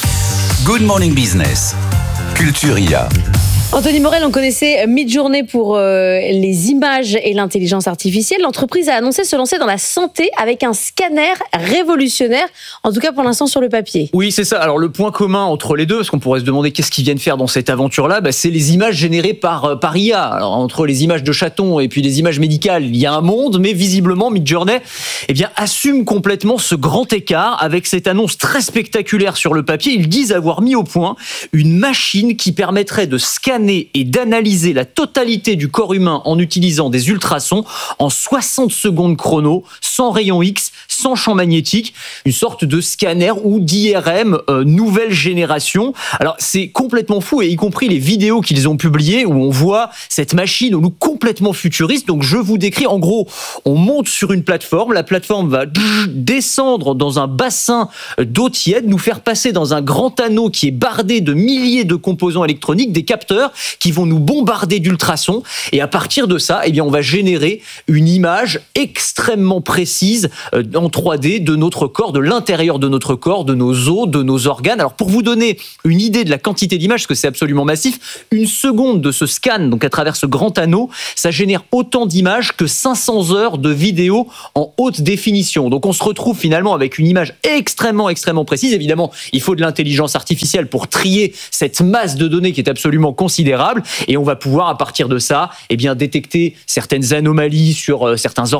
Good Morning Business, Culturia. Anthony Morel, on connaissait Midjourney pour euh, les images et l'intelligence artificielle. L'entreprise a annoncé se lancer dans la santé avec un scanner révolutionnaire, en tout cas pour l'instant sur le papier. Oui, c'est ça. Alors le point commun entre les deux, parce qu'on pourrait se demander qu'est-ce qu'ils viennent faire dans cette aventure-là, bah, c'est les images générées par, par I A. Alors entre les images de chatons et puis les images médicales, il y a un monde, mais visiblement Midjourney eh bien, assume complètement ce grand écart avec cette annonce très spectaculaire sur le papier. Ils disent avoir mis au point une machine qui permettrait de scanner et d'analyser la totalité du corps humain en utilisant des ultrasons en soixante secondes chrono, sans rayon X, sans champ magnétique, une sorte de scanner ou d'I R M euh, nouvelle génération. Alors c'est complètement fou, et y compris les vidéos qu'ils ont publiées où on voit cette machine au look complètement futuriste. Donc je vous décris, en gros, on monte sur une plateforme, la plateforme va descendre dans un bassin d'eau tiède, nous faire passer dans un grand anneau qui est bardé de milliers de composants électroniques, des capteurs qui vont nous bombarder d'ultrasons, et à partir de ça, eh bien, on va générer une image extrêmement précise euh, en trois D de notre corps, de l'intérieur de notre corps, de nos os, de nos organes. Alors pour vous donner une idée de la quantité d'images, parce que c'est absolument massif, une seconde de ce scan, donc à travers ce grand anneau, ça génère autant d'images que cinq cents heures de vidéo en haute définition. Donc on se retrouve finalement avec une image extrêmement, extrêmement précise. Évidemment, il faut de l'intelligence artificielle pour trier cette masse de données qui est absolument considérable, et on va pouvoir à partir de ça eh bien, détecter certaines anomalies sur euh, certains organes,